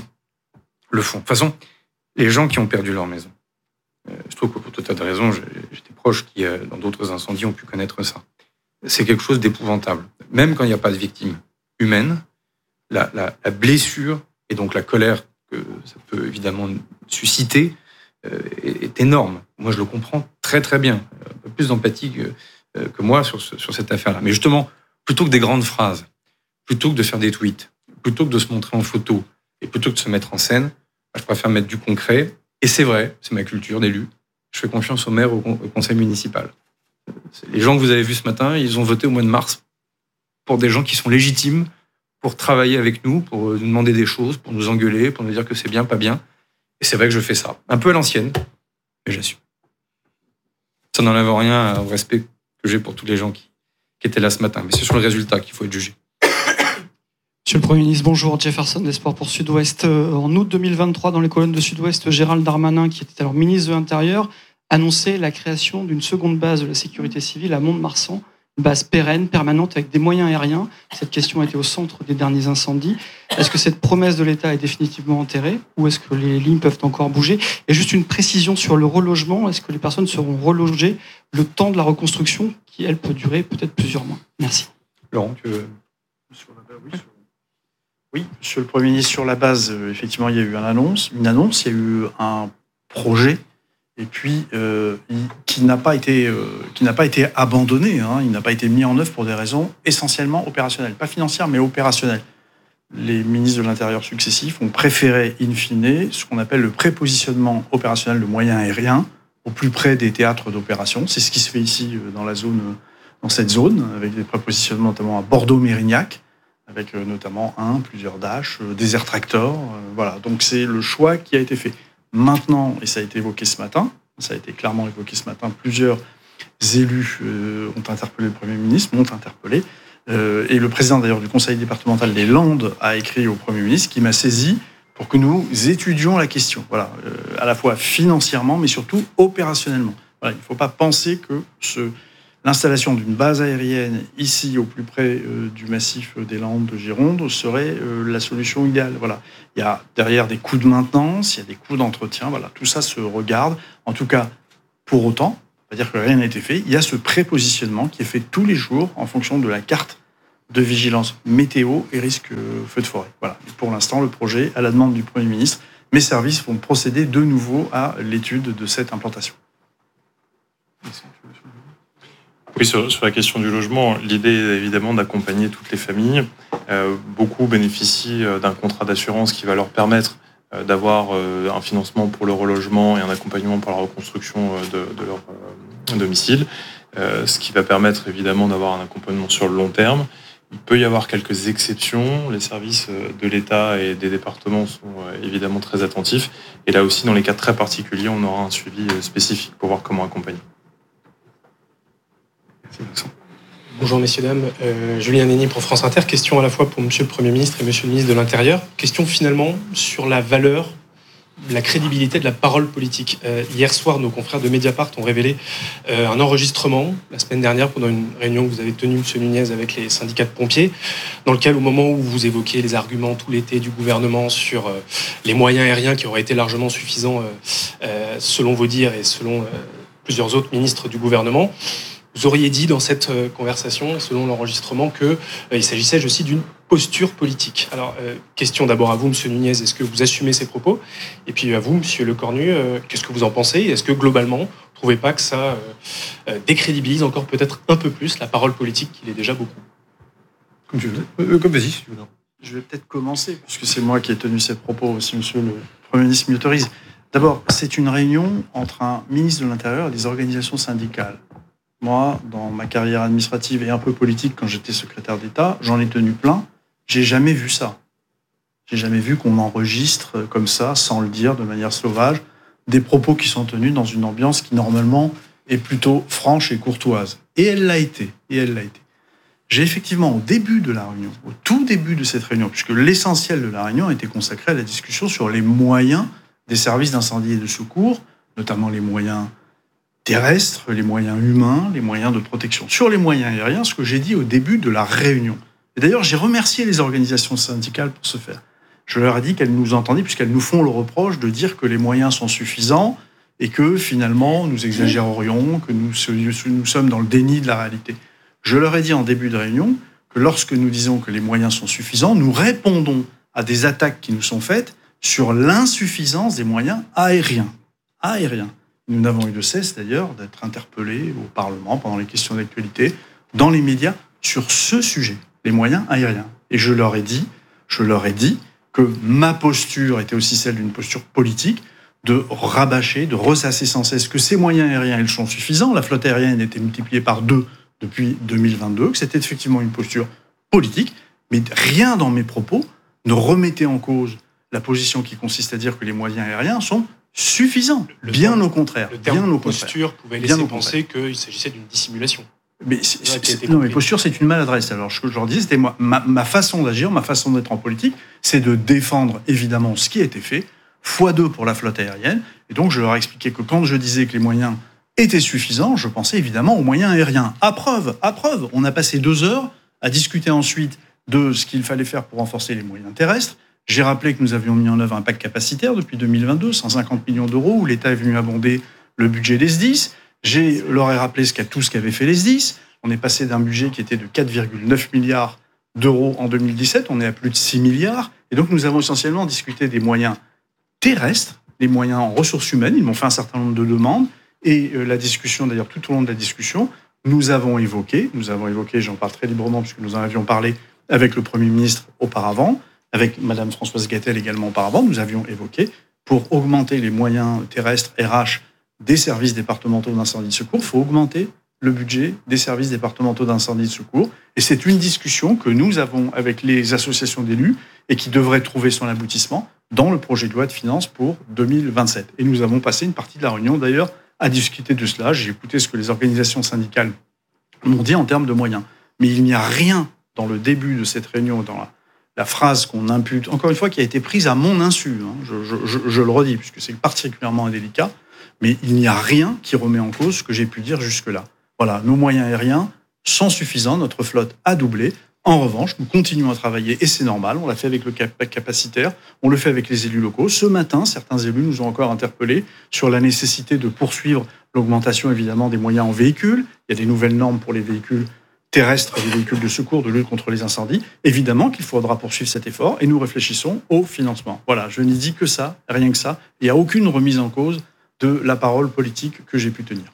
le fond. De toute façon, les gens qui ont perdu leur maison, euh, je trouve que pour tout un tas de raisons, j'étais proche qui, euh, dans d'autres incendies, ont pu connaître ça. C'est quelque chose d'épouvantable. Même quand il n'y a pas de victime humaine, la, la, la blessure et donc la colère que ça peut évidemment susciter euh, est, est énorme. Moi, je le comprends très très bien. Un peu plus d'empathie que, euh, que moi sur, ce, sur cette affaire-là. Mais justement, plutôt que des grandes phrases, plutôt que de faire des tweets, plutôt que de se montrer en photo et plutôt que de se mettre en scène, je préfère mettre du concret. Et c'est vrai, c'est ma culture d'élu. Je fais confiance au maire, au, au conseil municipal. Les gens que vous avez vus ce matin, ils ont voté au mois de mars pour des gens qui sont légitimes pour travailler avec nous, pour nous demander des choses, pour nous engueuler, pour nous dire que c'est bien, pas bien. Et c'est vrai que je fais ça. Un peu à l'ancienne, mais j'assume. Ça n'enlève rien au respect que j'ai pour tous les gens qui, qui étaient là ce matin. Mais c'est sur le résultat qu'il faut être jugé. Monsieur le Premier ministre, bonjour. Jefferson des Sports pour Sud-Ouest. En août deux mille vingt-trois, dans les colonnes de Sud-Ouest, Gérald Darmanin, qui était alors ministre de l'Intérieur, annonçait la création d'une seconde base de la sécurité civile à Mont-de-Marsan, une base pérenne, permanente, avec des moyens aériens. Cette question a été au centre des derniers incendies. Est-ce que cette promesse de l'État est définitivement enterrée ou est-ce que les lignes peuvent encore bouger ? Et juste une précision sur le relogement, est-ce que les personnes seront relogées le temps de la reconstruction qui, elle, peut durer peut-être plusieurs mois ? Merci. Laurent, tu veux... Oui, monsieur le Premier ministre, sur la base, euh, effectivement, il y a eu une annonce, une annonce, il y a eu un projet, et puis euh, qui n'a pas été, euh, qui n'a pas été abandonné, hein, il n'a pas été mis en œuvre pour des raisons essentiellement opérationnelles, pas financières, mais opérationnelles. Les ministres de l'Intérieur successifs ont préféré, in fine, ce qu'on appelle le prépositionnement opérationnel de moyens aériens au plus près des théâtres d'opération. C'est ce qui se fait ici dans la zone, dans cette zone, avec des prépositionnements notamment à Bordeaux-Mérignac, avec notamment un, plusieurs Dash, des Air Tractor. Voilà, donc c'est le choix qui a été fait. Maintenant, et ça a été évoqué ce matin, ça a été clairement évoqué ce matin, plusieurs élus euh, ont interpellé le Premier ministre, m'ont interpellé, euh, et le président d'ailleurs du conseil départemental des Landes a écrit au Premier ministre qui m'a saisi pour que nous étudions la question, voilà, euh, à la fois financièrement, mais surtout opérationnellement. Voilà, il ne faut pas penser que ce l'installation d'une base aérienne ici, au plus près euh, du massif des Landes de Gironde, serait euh, la solution idéale. Voilà. Il y a derrière des coûts de maintenance, il y a des coûts d'entretien. Voilà. Tout ça se regarde. En tout cas, pour autant, c'est-à-dire que rien n'a été fait. Il y a ce prépositionnement qui est fait tous les jours en fonction de la carte de vigilance météo et risque euh, feu de forêt. Voilà. Et pour l'instant, le projet, à la demande du Premier ministre, mes services vont procéder de nouveau à l'étude de cette implantation. Oui, sur, sur la question du logement, l'idée est évidemment d'accompagner toutes les familles. Euh, beaucoup bénéficient d'un contrat d'assurance qui va leur permettre euh, d'avoir euh, un financement pour le relogement et un accompagnement pour la reconstruction de, de leur euh, domicile, euh, ce qui va permettre évidemment d'avoir un accompagnement sur le long terme. Il peut y avoir quelques exceptions. Les services de l'État et des départements sont évidemment très attentifs. Et là aussi, dans les cas très particuliers, on aura un suivi spécifique pour voir comment accompagner. Bonjour messieurs, dames. Euh, Julien Néni pour France Inter. Question à la fois pour monsieur le Premier ministre et monsieur le ministre de l'Intérieur. Question finalement sur la valeur, la crédibilité de la parole politique. Euh, hier soir, nos confrères de Mediapart ont révélé euh, un enregistrement la semaine dernière pendant une réunion que vous avez tenue, monsieur Nunez, avec les syndicats de pompiers, dans lequel, au moment où vous évoquiez les arguments tout l'été du gouvernement sur euh, les moyens aériens qui auraient été largement suffisants euh, euh, selon vos dires et selon euh, plusieurs autres ministres du gouvernement, vous auriez dit dans cette conversation, selon l'enregistrement, qu'il euh, s'agissait, je cite, d'une posture politique. Alors, euh, question d'abord à vous, monsieur Nunez, est-ce que vous assumez ces propos? Et puis à vous, monsieur Lecornu, euh, qu'est-ce que vous en pensez? Est-ce que globalement, vous ne trouvez pas que ça euh, euh, décrédibilise encore peut-être un peu plus la parole politique qu'il est déjà beaucoup? Comme tu veux. Euh, comme vas-y. Je vais peut-être commencer, puisque c'est moi qui ai tenu ces propos, si monsieur le Premier ministre m'y autorise. D'abord, c'est une réunion entre un ministre de l'Intérieur et des organisations syndicales. Moi, dans ma carrière administrative et un peu politique, quand j'étais secrétaire d'État, j'en ai tenu plein. J'ai jamais vu ça. J'ai jamais vu qu'on enregistre comme ça, sans le dire, de manière sauvage, des propos qui sont tenus dans une ambiance qui, normalement, est plutôt franche et courtoise. Et elle l'a été. Et elle l'a été. J'ai effectivement, au début de la réunion, au tout début de cette réunion, puisque l'essentiel de la réunion était consacré à la discussion sur les moyens des services d'incendie et de secours, notamment les moyens terrestres, les moyens humains, les moyens de protection. Sur les moyens aériens, ce que j'ai dit au début de la réunion. Et d'ailleurs, j'ai remercié les organisations syndicales pour ce faire. Je leur ai dit qu'elles nous entendaient, puisqu'elles nous font le reproche de dire que les moyens sont suffisants et que, finalement, nous exagérerions, que nous, nous sommes dans le déni de la réalité. Je leur ai dit en début de réunion que lorsque nous disons que les moyens sont suffisants, nous répondons à des attaques qui nous sont faites sur l'insuffisance des moyens aériens. Aériens. Nous n'avons eu de cesse, d'ailleurs, d'être interpellés au Parlement pendant les questions d'actualité, dans les médias, sur ce sujet, les moyens aériens. Et je leur ai dit, je leur ai dit que ma posture était aussi celle d'une posture politique, de rabâcher, de ressasser sans cesse que ces moyens aériens, ils sont suffisants. La flotte aérienne a été multipliée par deux depuis deux mille vingt-deux, que c'était effectivement une posture politique, mais rien dans mes propos ne remettait en cause la position qui consiste à dire que les moyens aériens sont suffisant, le bien terme, au contraire. Le terme bien au posture contraire. pouvait laisser penser qu'il s'agissait d'une dissimulation. Mais c'est, c'est, c'est, non, mais posture, c'est une maladresse. Alors, ce que je leur dis, c'était moi, ma, ma façon d'agir, ma façon d'être en politique, c'est de défendre, évidemment, ce qui a été fait, fois deux pour la flotte aérienne. Et donc, je leur ai expliqué que quand je disais que les moyens étaient suffisants, je pensais évidemment aux moyens aériens. À preuve, à preuve, on a passé deux heures à discuter ensuite de ce qu'il fallait faire pour renforcer les moyens terrestres. J'ai rappelé que nous avions mis en œuvre un pacte capacitaire depuis deux mille vingt-deux, cent cinquante millions d'euros, où l'État est venu abonder le budget des S D I S. J'ai leur ai rappelé ce qu'a, tout ce qu'avaient fait les S D I S. On est passé d'un budget qui était de quatre virgule neuf milliards d'euros en deux mille dix-sept, on est à plus de six milliards. Et donc nous avons essentiellement discuté des moyens terrestres, les moyens en ressources humaines. Ils m'ont fait un certain nombre de demandes. Et la discussion, d'ailleurs, tout au long de la discussion, nous avons évoqué, nous avons évoqué, j'en parle très librement puisque nous en avions parlé avec le Premier ministre auparavant, avec Madame Françoise Gatel également auparavant, nous avions évoqué, pour augmenter les moyens terrestres R H des services départementaux d'incendie de secours, il faut augmenter le budget des services départementaux d'incendie de secours. Et c'est une discussion que nous avons avec les associations d'élus et qui devrait trouver son aboutissement dans le projet de loi de finances pour deux mille vingt-sept. Et nous avons passé une partie de la réunion, d'ailleurs, à discuter de cela. J'ai écouté ce que les organisations syndicales m'ont dit en termes de moyens. Mais il n'y a rien dans le début de cette réunion, dans la La phrase qu'on impute, encore une fois, qui a été prise à mon insu, hein, je, je, je, je le redis, puisque c'est particulièrement indélicat, mais il n'y a rien qui remet en cause ce que j'ai pu dire jusque-là. Voilà, nos moyens aériens sont suffisants, notre flotte a doublé. En revanche, nous continuons à travailler, et c'est normal, on l'a fait avec le cap- capacitaire, on le fait avec les élus locaux. Ce matin, certains élus nous ont encore interpellés sur la nécessité de poursuivre l'augmentation, évidemment, des moyens en véhicules. Il y a des nouvelles normes pour les véhicules terrestres et les véhicules de secours, de lutte contre les incendies. Évidemment qu'il faudra poursuivre cet effort, et nous réfléchissons au financement. Voilà, je n'ai dit que ça, rien que ça. Il n'y a aucune remise en cause de la parole politique que j'ai pu tenir.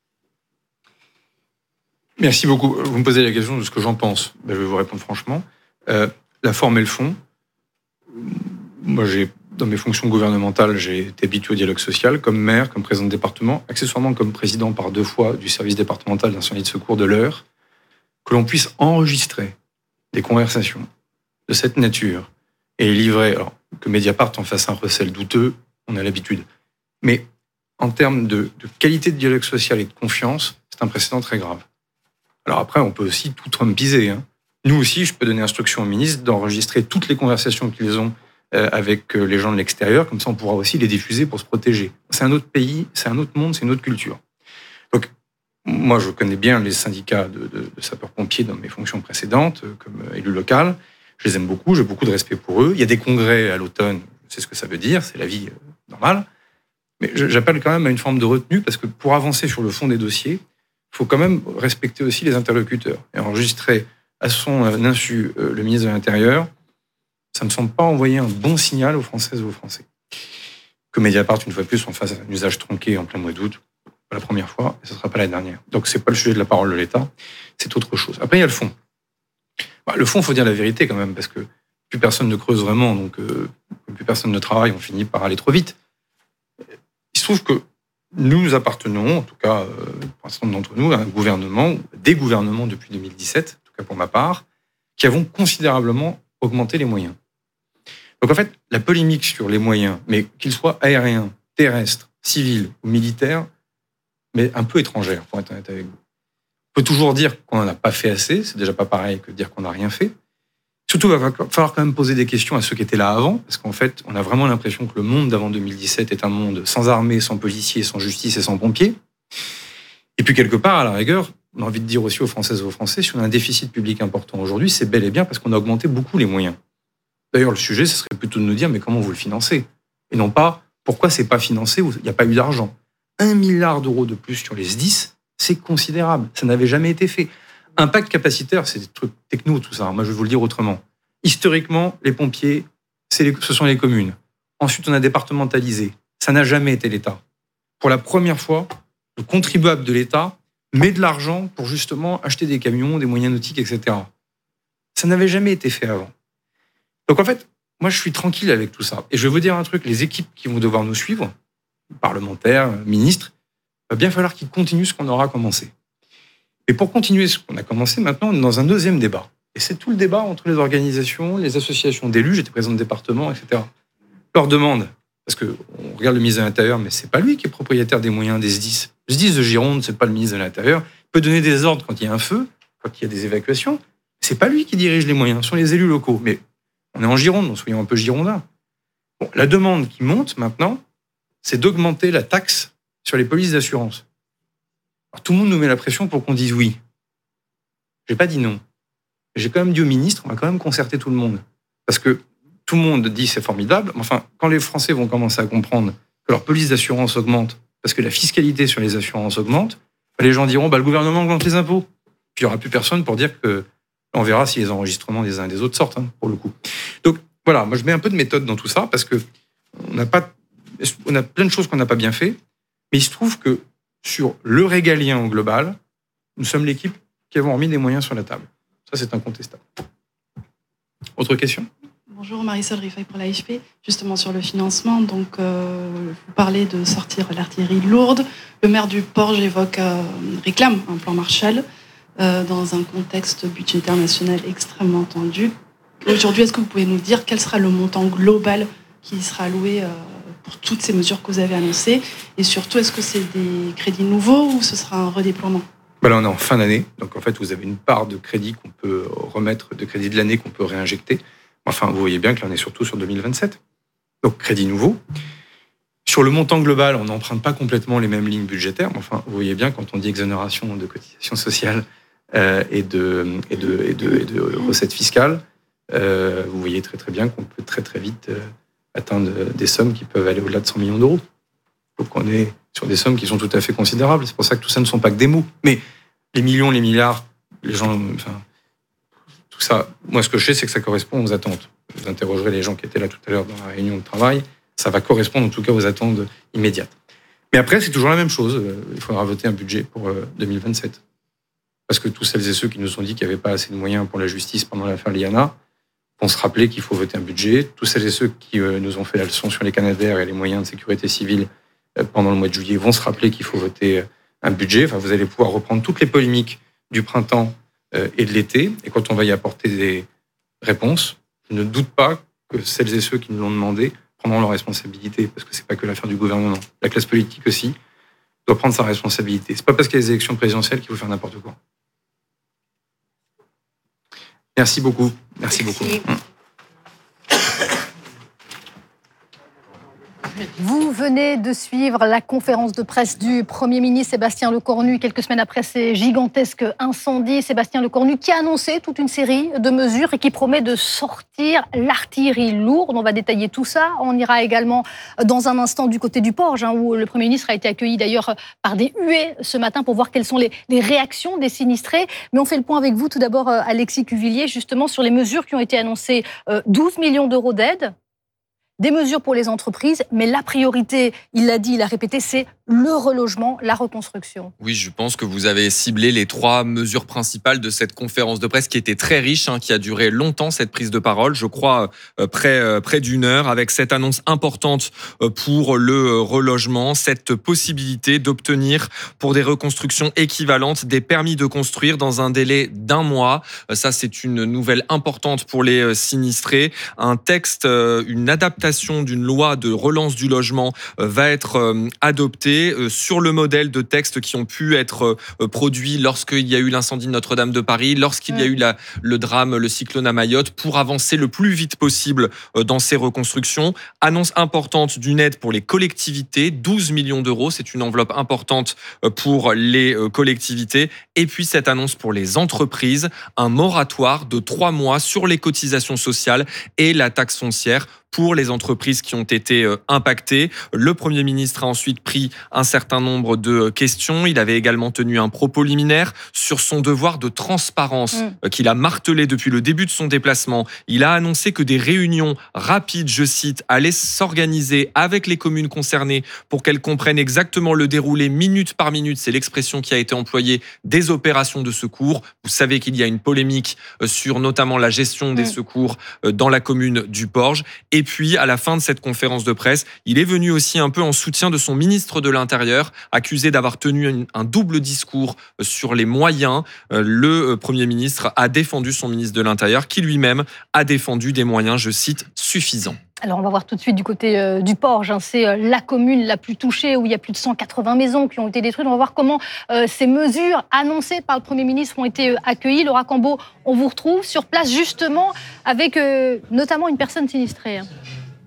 Merci beaucoup. Vous me posez la question de ce que j'en pense. Ben, je vais vous répondre franchement. Euh, la forme et le fond. Moi, j'ai, dans mes fonctions gouvernementales, j'ai été habitué au dialogue social, comme maire, comme président de département, accessoirement comme président par deux fois du service départemental d'incendie de secours de l'Eure, que l'on puisse enregistrer des conversations de cette nature et les livrer. Alors, que Mediapart en fasse un recel douteux, on a l'habitude. Mais en termes de, de qualité de dialogue social et de confiance, c'est un précédent très grave. Alors après, on peut aussi tout trumpiser. Hein. Nous aussi, je peux donner instruction au ministre d'enregistrer toutes les conversations qu'ils ont euh, avec les gens de l'extérieur. Comme ça, on pourra aussi les diffuser pour se protéger. C'est un autre pays, c'est un autre monde, c'est une autre culture. Donc, moi, je connais bien les syndicats de, de, de sapeurs-pompiers dans mes fonctions précédentes, euh, comme élu local. Je les aime beaucoup, j'ai beaucoup de respect pour eux. Il y a des congrès à l'automne, je sais ce que ça veut dire, c'est la vie euh, normale. Mais j'appelle quand même à une forme de retenue, parce que pour avancer sur le fond des dossiers, il faut quand même respecter aussi les interlocuteurs. Et enregistrer à son insu le ministre de l'Intérieur, ça ne me semble pas envoyer un bon signal aux Françaises et aux Français. Que Mediapart, une fois de plus, on fasse un usage tronqué en plein mois d'août, pas la première fois, et ce ne sera pas la dernière. Donc ce n'est pas le sujet de la parole de l'État, c'est autre chose. Après, il y a le fond. Bah, le fond, il faut dire la vérité quand même, parce que plus personne ne creuse vraiment, donc euh, plus personne ne travaille, on finit par aller trop vite. Il se trouve que nous appartenons, en tout cas, euh, pour un certain nombre d'entre nous, à un gouvernement, des gouvernements depuis deux mille dix-sept, en tout cas pour ma part, qui avons considérablement augmenté les moyens. Donc en fait, la polémique sur les moyens, mais qu'ils soient aériens, terrestres, civils ou militaires, mais un peu étrangère, pour être honnête avec vous. On peut toujours dire qu'on n'en a pas fait assez, c'est déjà pas pareil que de dire qu'on n'a rien fait. Surtout, il va falloir quand même poser des questions à ceux qui étaient là avant, parce qu'en fait, on a vraiment l'impression que le monde d'avant deux mille dix-sept est un monde sans armée, sans policiers, sans justice et sans pompiers. Et puis, quelque part, à la rigueur, on a envie de dire aussi aux Françaises et aux Français, si on a un déficit public important aujourd'hui, c'est bel et bien parce qu'on a augmenté beaucoup les moyens. D'ailleurs, le sujet, ce serait plutôt de nous dire, mais comment vous le financez ? Et non pas, pourquoi c'est pas financé, il n'y a pas eu d'argent. Un milliard d'euros de plus sur les S D I S, c'est considérable. Ça n'avait jamais été fait. Impact capacitaire, c'est des trucs techno, tout ça. Moi, je vais vous le dire autrement. Historiquement, les pompiers, c'est les, ce sont les communes. Ensuite, on a départementalisé. Ça n'a jamais été l'État. Pour la première fois, le contribuable de l'État met de l'argent pour justement acheter des camions, des moyens nautiques, et cetera. Ça n'avait jamais été fait avant. Donc en fait, moi, je suis tranquille avec tout ça. Et je vais vous dire un truc, les équipes qui vont devoir nous suivre, parlementaires, ministres, il va bien falloir qu'ils continuent ce qu'on aura commencé. Et pour continuer ce qu'on a commencé, maintenant, on est dans un deuxième débat. Et c'est tout le débat entre les organisations, les associations d'élus, j'étais président de département, et cetera. Leur demande, parce qu'on regarde le ministre de l'Intérieur, mais c'est pas lui qui est propriétaire des moyens des S D I S. Le S D I S de Gironde, c'est pas le ministre de l'Intérieur. Il peut donner des ordres quand il y a un feu, quand il y a des évacuations. C'est pas lui qui dirige les moyens, ce sont les élus locaux. Mais on est en Gironde, donc soyons un peu girondins. Bon, la demande qui monte maintenant, c'est d'augmenter la taxe sur les polices d'assurance. Alors, tout le monde nous met la pression pour qu'on dise oui. J'ai pas dit non. J'ai quand même dit au ministre, on va quand même concerter tout le monde. Parce que tout le monde dit c'est formidable, mais enfin, quand les Français vont commencer à comprendre que leur police d'assurance augmente, parce que la fiscalité sur les assurances augmente, les gens diront, bah, le gouvernement augmente les impôts. Puis il n'y aura plus personne pour dire que on verra si les enregistrements des uns et des autres sortent, hein, pour le coup. Donc voilà, moi je mets un peu de méthode dans tout ça, parce que on n'a pas, on a plein de choses qu'on n'a pas bien fait, mais il se trouve que sur le régalien au global, nous sommes l'équipe qui avons remis des moyens sur la table. Ça, c'est incontestable. Autre question ? Bonjour, Marisol Rifaille pour l'A F P. Justement sur le financement, donc euh, vous parlez de sortir l'artillerie lourde. Le maire du Porge évoque, euh, réclame un plan Marshall euh, dans un contexte budgétaire national extrêmement tendu. Aujourd'hui, est-ce que vous pouvez nous dire quel sera le montant global qui sera alloué euh, pour toutes ces mesures que vous avez annoncées ? Et surtout, est-ce que c'est des crédits nouveaux ou ce sera un redéploiement ? Ben là, on est en fin d'année, donc en fait, vous avez une part de crédit qu'on peut remettre, de crédit de l'année qu'on peut réinjecter. Enfin, vous voyez bien que là, on est surtout sur deux mille vingt-sept. Donc, crédit nouveau. Sur le montant global, on n'emprunte pas complètement les mêmes lignes budgétaires. Mais enfin, vous voyez bien, quand on dit exonération de cotisations sociales euh, et, de, et, de, et, de, et de recettes fiscales, euh, vous voyez très très bien qu'on peut très très vite euh, atteindre des sommes qui peuvent aller au-delà de cent millions d'euros. Donc on est sur des sommes qui sont tout à fait considérables. C'est pour ça que tout ça ne sont pas que des mots. Mais les millions, les milliards, les gens... Enfin, tout ça, moi ce que je sais, c'est que ça correspond aux attentes. Vous interrogerez les gens qui étaient là tout à l'heure dans la réunion de travail. Ça va correspondre en tout cas aux attentes immédiates. Mais après, c'est toujours la même chose. Il faudra voter un budget pour deux mille vingt-sept. Parce que tous celles et ceux qui nous ont dit qu'il n'y avait pas assez de moyens pour la justice pendant l'affaire Liana vont se rappeler qu'il faut voter un budget. Tous celles et ceux qui nous ont fait la leçon sur les Canadair et les moyens de sécurité civile pendant le mois de juillet vont se rappeler qu'il faut voter un budget. Enfin, vous allez pouvoir reprendre toutes les polémiques du printemps et de l'été. Et quand on va y apporter des réponses, je ne doute pas que celles et ceux qui nous l'ont demandé prendront leurs responsabilités, parce que c'est pas que l'affaire du gouvernement. La classe politique aussi doit prendre sa responsabilité. C'est pas parce qu'il y a des élections présidentielles qu'il faut faire n'importe quoi. Merci beaucoup. Merci, Merci. beaucoup. Vous venez de suivre la conférence de presse du Premier ministre Sébastien Lecornu quelques semaines après ces gigantesques incendies. Sébastien Lecornu qui a annoncé toute une série de mesures et qui promet de sortir l'artillerie lourde. On va détailler tout ça. On ira également dans un instant du côté du Porge, hein, où le Premier ministre a été accueilli d'ailleurs par des huées ce matin pour voir quelles sont les, les réactions des sinistrés. Mais on fait le point avec vous tout d'abord, Alexis Cuvillier, justement sur les mesures qui ont été annoncées. douze millions d'euros d'aide. Des mesures pour les entreprises, mais la priorité, il l'a dit, il l'a répété, c'est le relogement, la reconstruction. Oui, je pense que vous avez ciblé les trois mesures principales de cette conférence de presse qui était très riche, hein, qui a duré longtemps, cette prise de parole, je crois euh, près, euh, près d'une heure, avec cette annonce importante euh, pour le relogement, cette possibilité d'obtenir pour des reconstructions équivalentes des permis de construire dans un délai d'un mois. Euh, ça, c'est une nouvelle importante pour les euh, sinistrés. Un texte, euh, une adaptation d'une loi de relance du logement euh, va être euh, adoptée sur le modèle de textes qui ont pu être produits lorsqu'il y a eu l'incendie de Notre-Dame de Paris, lorsqu'il y a eu la, le drame, le cyclone à Mayotte, pour avancer le plus vite possible dans ces reconstructions. Annonce importante d'une aide pour les collectivités, douze millions d'euros, c'est une enveloppe importante pour les collectivités. Et puis cette annonce pour les entreprises, un moratoire de trois mois sur les cotisations sociales et la taxe foncière pour les entreprises qui ont été impactées. Le Premier ministre a ensuite pris un certain nombre de questions. Il avait également tenu un propos liminaire sur son devoir de transparence mmh. qu'il a martelé depuis le début de son déplacement. Il a annoncé que des réunions rapides, je cite, allaient s'organiser avec les communes concernées pour qu'elles comprennent exactement le déroulé minute par minute, c'est l'expression qui a été employée, des opérations de secours. Vous savez qu'il y a une polémique sur notamment la gestion des mmh. secours dans la commune du Porge. Et puis, à la fin de cette conférence de presse, il est venu aussi un peu en soutien de son ministre de l'Intérieur, accusé d'avoir tenu un double discours sur les moyens. Le Premier ministre a défendu son ministre de l'Intérieur, qui lui-même a défendu des moyens, je cite, suffisants. Alors, on va voir tout de suite du côté euh, du Porge. Hein. C'est euh, la commune la plus touchée, où il y a plus de cent quatre-vingts maisons qui ont été détruites. On va voir comment euh, ces mesures annoncées par le Premier ministre ont été euh, accueillies. Laura Cambeau, on vous retrouve sur place justement avec euh, notamment une personne sinistrée. Hein.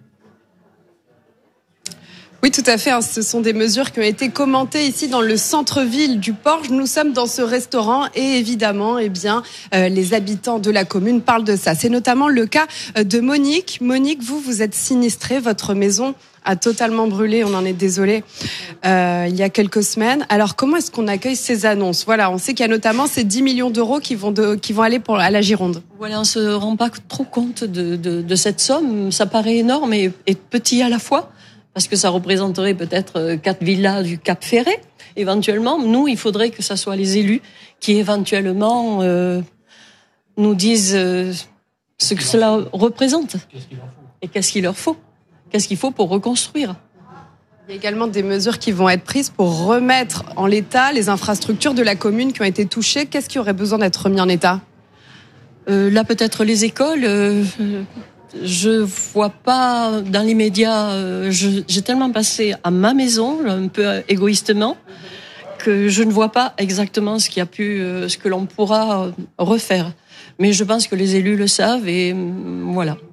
Oui, tout à fait. Ce sont des mesures qui ont été commentées ici dans le centre-ville du Porge. Nous sommes dans ce restaurant et évidemment, eh bien, euh, les habitants de la commune parlent de ça. C'est notamment le cas de Monique. Monique, vous, vous êtes sinistrée. Votre maison a totalement brûlé. On en est désolé. Euh, il y a quelques semaines. Alors, comment est-ce qu'on accueille ces annonces ? Voilà, on sait qu'il y a notamment ces dix millions d'euros qui vont de, qui vont aller pour à la Gironde. Voilà, on se rend pas trop compte de, de, de cette somme. Ça paraît énorme et, et petit à la fois. Parce que ça représenterait peut-être quatre villas du Cap Ferret, éventuellement. Nous, il faudrait que ce soit les élus qui, éventuellement, euh, nous disent euh, ce que cela représente. Et qu'est-ce qu'il leur faut ? Qu'est-ce qu'il faut pour reconstruire ? Il y a également des mesures qui vont être prises pour remettre en l'état les infrastructures de la commune qui ont été touchées. Qu'est-ce qui aurait besoin d'être remis en état ? euh, Là, peut-être les écoles... Euh, Je vois pas dans l'immédiat. Euh, je, j'ai tellement passé à ma maison, un peu égoïstement, que je ne vois pas exactement ce qui a pu, euh, ce que l'on pourra refaire. Mais je pense que les élus le savent et euh, voilà.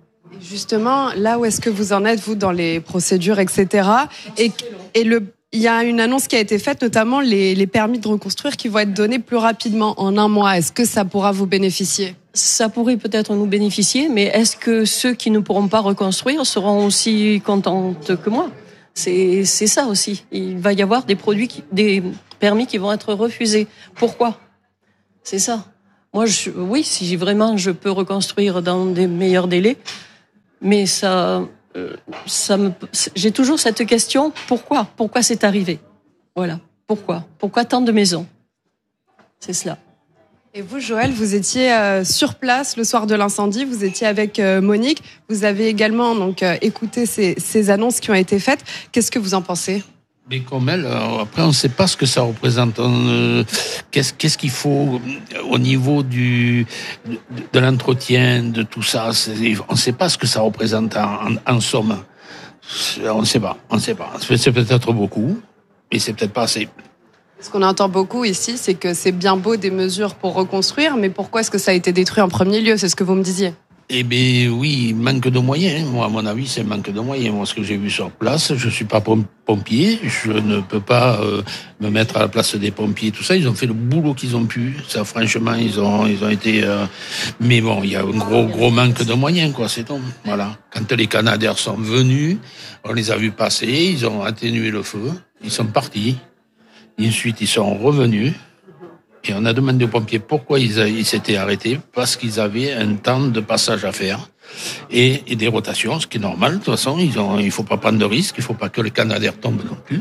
Justement, là où est-ce que vous en êtes, vous, dans les procédures, et cetera. Et, et le, il y a une annonce qui a été faite, notamment les, les permis de reconstruire qui vont être donnés plus rapidement, en un mois. Est-ce que ça pourra vous bénéficier ? Ça pourrait peut-être nous bénéficier, mais est-ce que ceux qui ne pourront pas reconstruire seront aussi contentes que moi ? C'est, c'est ça aussi. Il va y avoir des produits, qui, des permis qui vont être refusés. Pourquoi ? C'est ça. Moi, je, oui, si vraiment je peux reconstruire dans des meilleurs délais, mais ça, ça me, j'ai toujours cette question, pourquoi ? Pourquoi c'est arrivé ? Voilà. Pourquoi ? Pourquoi tant de maisons ? C'est cela. Et vous, Joël, vous étiez euh, sur place le soir de l'incendie, vous étiez avec euh, Monique, vous avez également donc euh, écouté ces, ces annonces qui ont été faites. Qu'est-ce que vous en pensez ? Mais comme elle, après on ne sait pas ce que ça représente. On, euh, qu'est-ce, qu'est-ce qu'il faut au niveau du de, de l'entretien, de tout ça. C'est, on ne sait pas ce que ça représente en, en, en somme. On ne sait pas, on ne sait pas. C'est peut-être beaucoup, mais c'est peut-être pas assez. Ce qu'on entend beaucoup ici, c'est que c'est bien beau des mesures pour reconstruire, mais pourquoi est-ce que ça a été détruit en premier lieu ? C'est ce que vous me disiez. Eh bien, oui, manque de moyens. Moi, à mon avis, c'est manque de moyens. Moi, ce que j'ai vu sur place, je suis pas pompier, je ne peux pas euh, me mettre à la place des pompiers, tout ça. Ils ont fait le boulot qu'ils ont pu. Ça, franchement, ils ont, ils ont été. Euh... Mais bon, il y a un gros, gros manque de moyens, quoi. C'est tout. Voilà. Quand les Canadaires sont venus, on les a vus passer, ils ont atténué le feu, ils sont partis. Ensuite, ils sont revenus. Et on a demandé aux pompiers pourquoi ils, a, ils s'étaient arrêtés. Parce qu'ils avaient un temps de passage à faire et, et des rotations, ce qui est normal. De toute façon, ils ont, il ne faut pas prendre de risques, il ne faut pas que les Canadaires tombent non plus.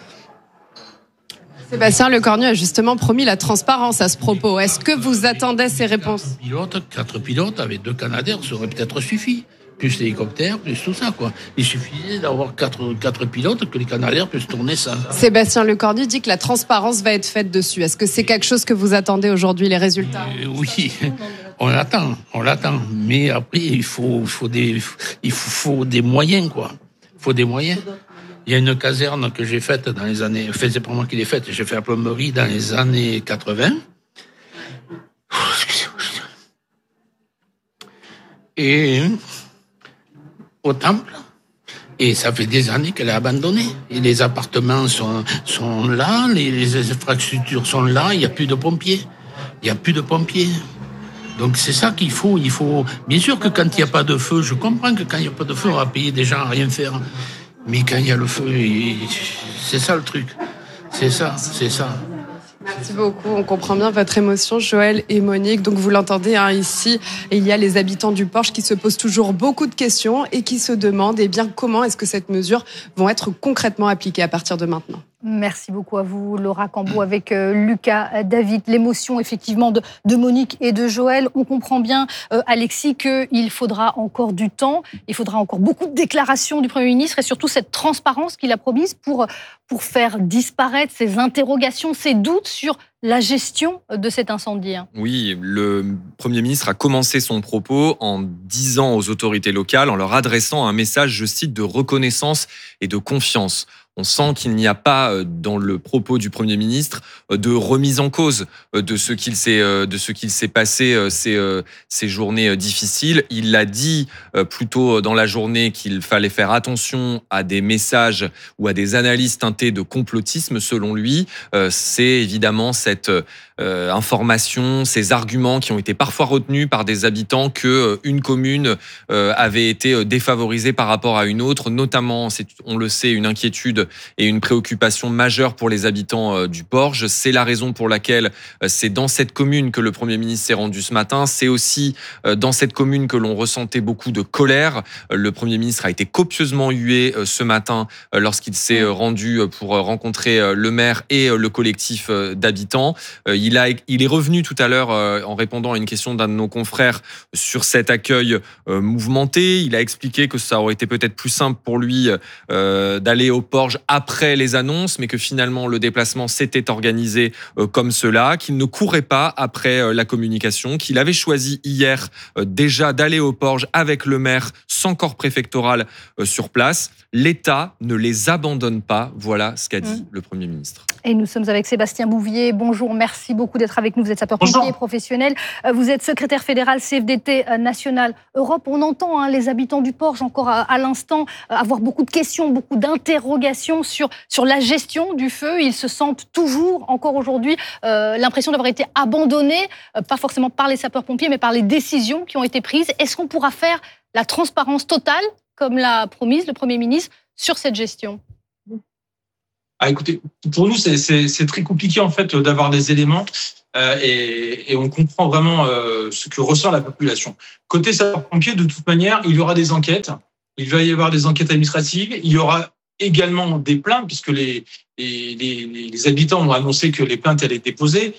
Sébastien Lecornu a justement promis la transparence à ce propos. Est-ce que vous attendez ces réponses ? Quatre pilotes, quatre pilotes avec deux Canadaires, ça aurait peut-être suffi. Plus l'hélicoptère, plus tout ça, quoi. Il suffisait d'avoir quatre, quatre pilotes que les Canadaires puissent tourner ça. Sébastien Lecornu dit que la transparence va être faite dessus. Est-ce que c'est quelque chose que vous attendez aujourd'hui, les résultats ? euh, Oui, on l'attend, on l'attend. Mais après, il faut, il faut des, il faut, faut des moyens, quoi. Il faut des moyens. Il y a une caserne que j'ai faite dans les années, enfin, c'est pas moi qui l'ai faite, j'ai fait la plomberie dans les années quatre-vingts. Et au temple, et ça fait des années qu'elle est abandonnée. Et les appartements sont, sont là, les, les infrastructures sont là, il n'y a plus de pompiers. Il n'y a plus de pompiers. Donc c'est ça qu'il faut. Il faut. Bien sûr que quand il n'y a pas de feu, je comprends que quand il n'y a pas de feu, on va payer des gens à rien faire. Mais quand il y a le feu, c'est ça le truc. C'est ça, c'est ça. Merci beaucoup. On comprend bien votre émotion, Joël et Monique. Donc vous l'entendez hein, ici, il y a les habitants du Porche qui se posent toujours beaucoup de questions et qui se demandent eh bien, comment est-ce que cette mesure vont être concrètement appliquées à partir de maintenant. Merci beaucoup à vous, Laura Cambeau, avec euh, Lucas David. L'émotion, effectivement, de, de Monique et de Joël. On comprend bien, euh, Alexis, qu'il faudra encore du temps. Il faudra encore beaucoup de déclarations du Premier ministre et surtout cette transparence qu'il a promise pour, pour faire disparaître ces interrogations, ces doutes sur la gestion de cet incendie. Oui, le Premier ministre a commencé son propos en disant aux autorités locales, en leur adressant un message, je cite, de reconnaissance et de confiance. On sent qu'il n'y a pas dans le propos du Premier ministre de remise en cause de ce qu'il s'est de ce qu'il s'est passé ces ces journées difficiles. Il l'a dit plus tôt dans la journée qu'il fallait faire attention à des messages ou à des analyses teintées de complotisme. Selon lui, c'est évidemment cette euh, information, ces arguments qui ont été parfois retenus par des habitants que une commune euh, avait été défavorisée par rapport à une autre, notamment, c'est, on le sait, une inquiétude et une préoccupation majeure pour les habitants euh, du Porge. C'est la raison pour laquelle euh, c'est dans cette commune que le Premier ministre s'est rendu ce matin. C'est aussi euh, dans cette commune que l'on ressentait beaucoup de colère. Euh, le Premier ministre a été copieusement hué euh, ce matin euh, lorsqu'il s'est euh, rendu pour euh, rencontrer euh, le maire et euh, le collectif euh, d'habitants. Euh, il, a, il est revenu tout à l'heure euh, en répondant à une question d'un de nos confrères sur cet accueil euh, mouvementé. Il a expliqué que ça aurait été peut-être plus simple pour lui euh, d'aller au Porge après les annonces, mais que finalement le déplacement s'était organisé euh, comme cela, qu'il ne courait pas après euh, la communication, qu'il avait choisi hier euh, déjà d'aller au Porge avec le maire sans corps préfectoral euh, sur place. L'État ne les abandonne pas, voilà ce qu'a dit mmh. le Premier ministre. Et nous sommes avec Sébastien Bouvier. Bonjour, merci beaucoup d'être avec nous. Vous êtes sapeur-pompier professionnel. Vous êtes secrétaire fédéral C F D T National Europe. On entend hein, les habitants du Porge, encore à, à l'instant, avoir beaucoup de questions, beaucoup d'interrogations sur, sur la gestion du feu. Ils se sentent toujours, encore aujourd'hui, euh, l'impression d'avoir été abandonnés, euh, pas forcément par les sapeurs-pompiers, mais par les décisions qui ont été prises. Est-ce qu'on pourra faire la transparence totale, comme l'a promise le Premier ministre, sur cette gestion ? Ah, écoutez, pour nous, c'est, c'est, c'est très compliqué en fait d'avoir des éléments euh, et, et on comprend vraiment euh, ce que ressent la population. Côté sapeurs-pompiers, de toute manière, il y aura des enquêtes. Il va y avoir des enquêtes administratives. Il y aura également des plaintes puisque les, les, les, les habitants ont annoncé que les plaintes allaient être déposées.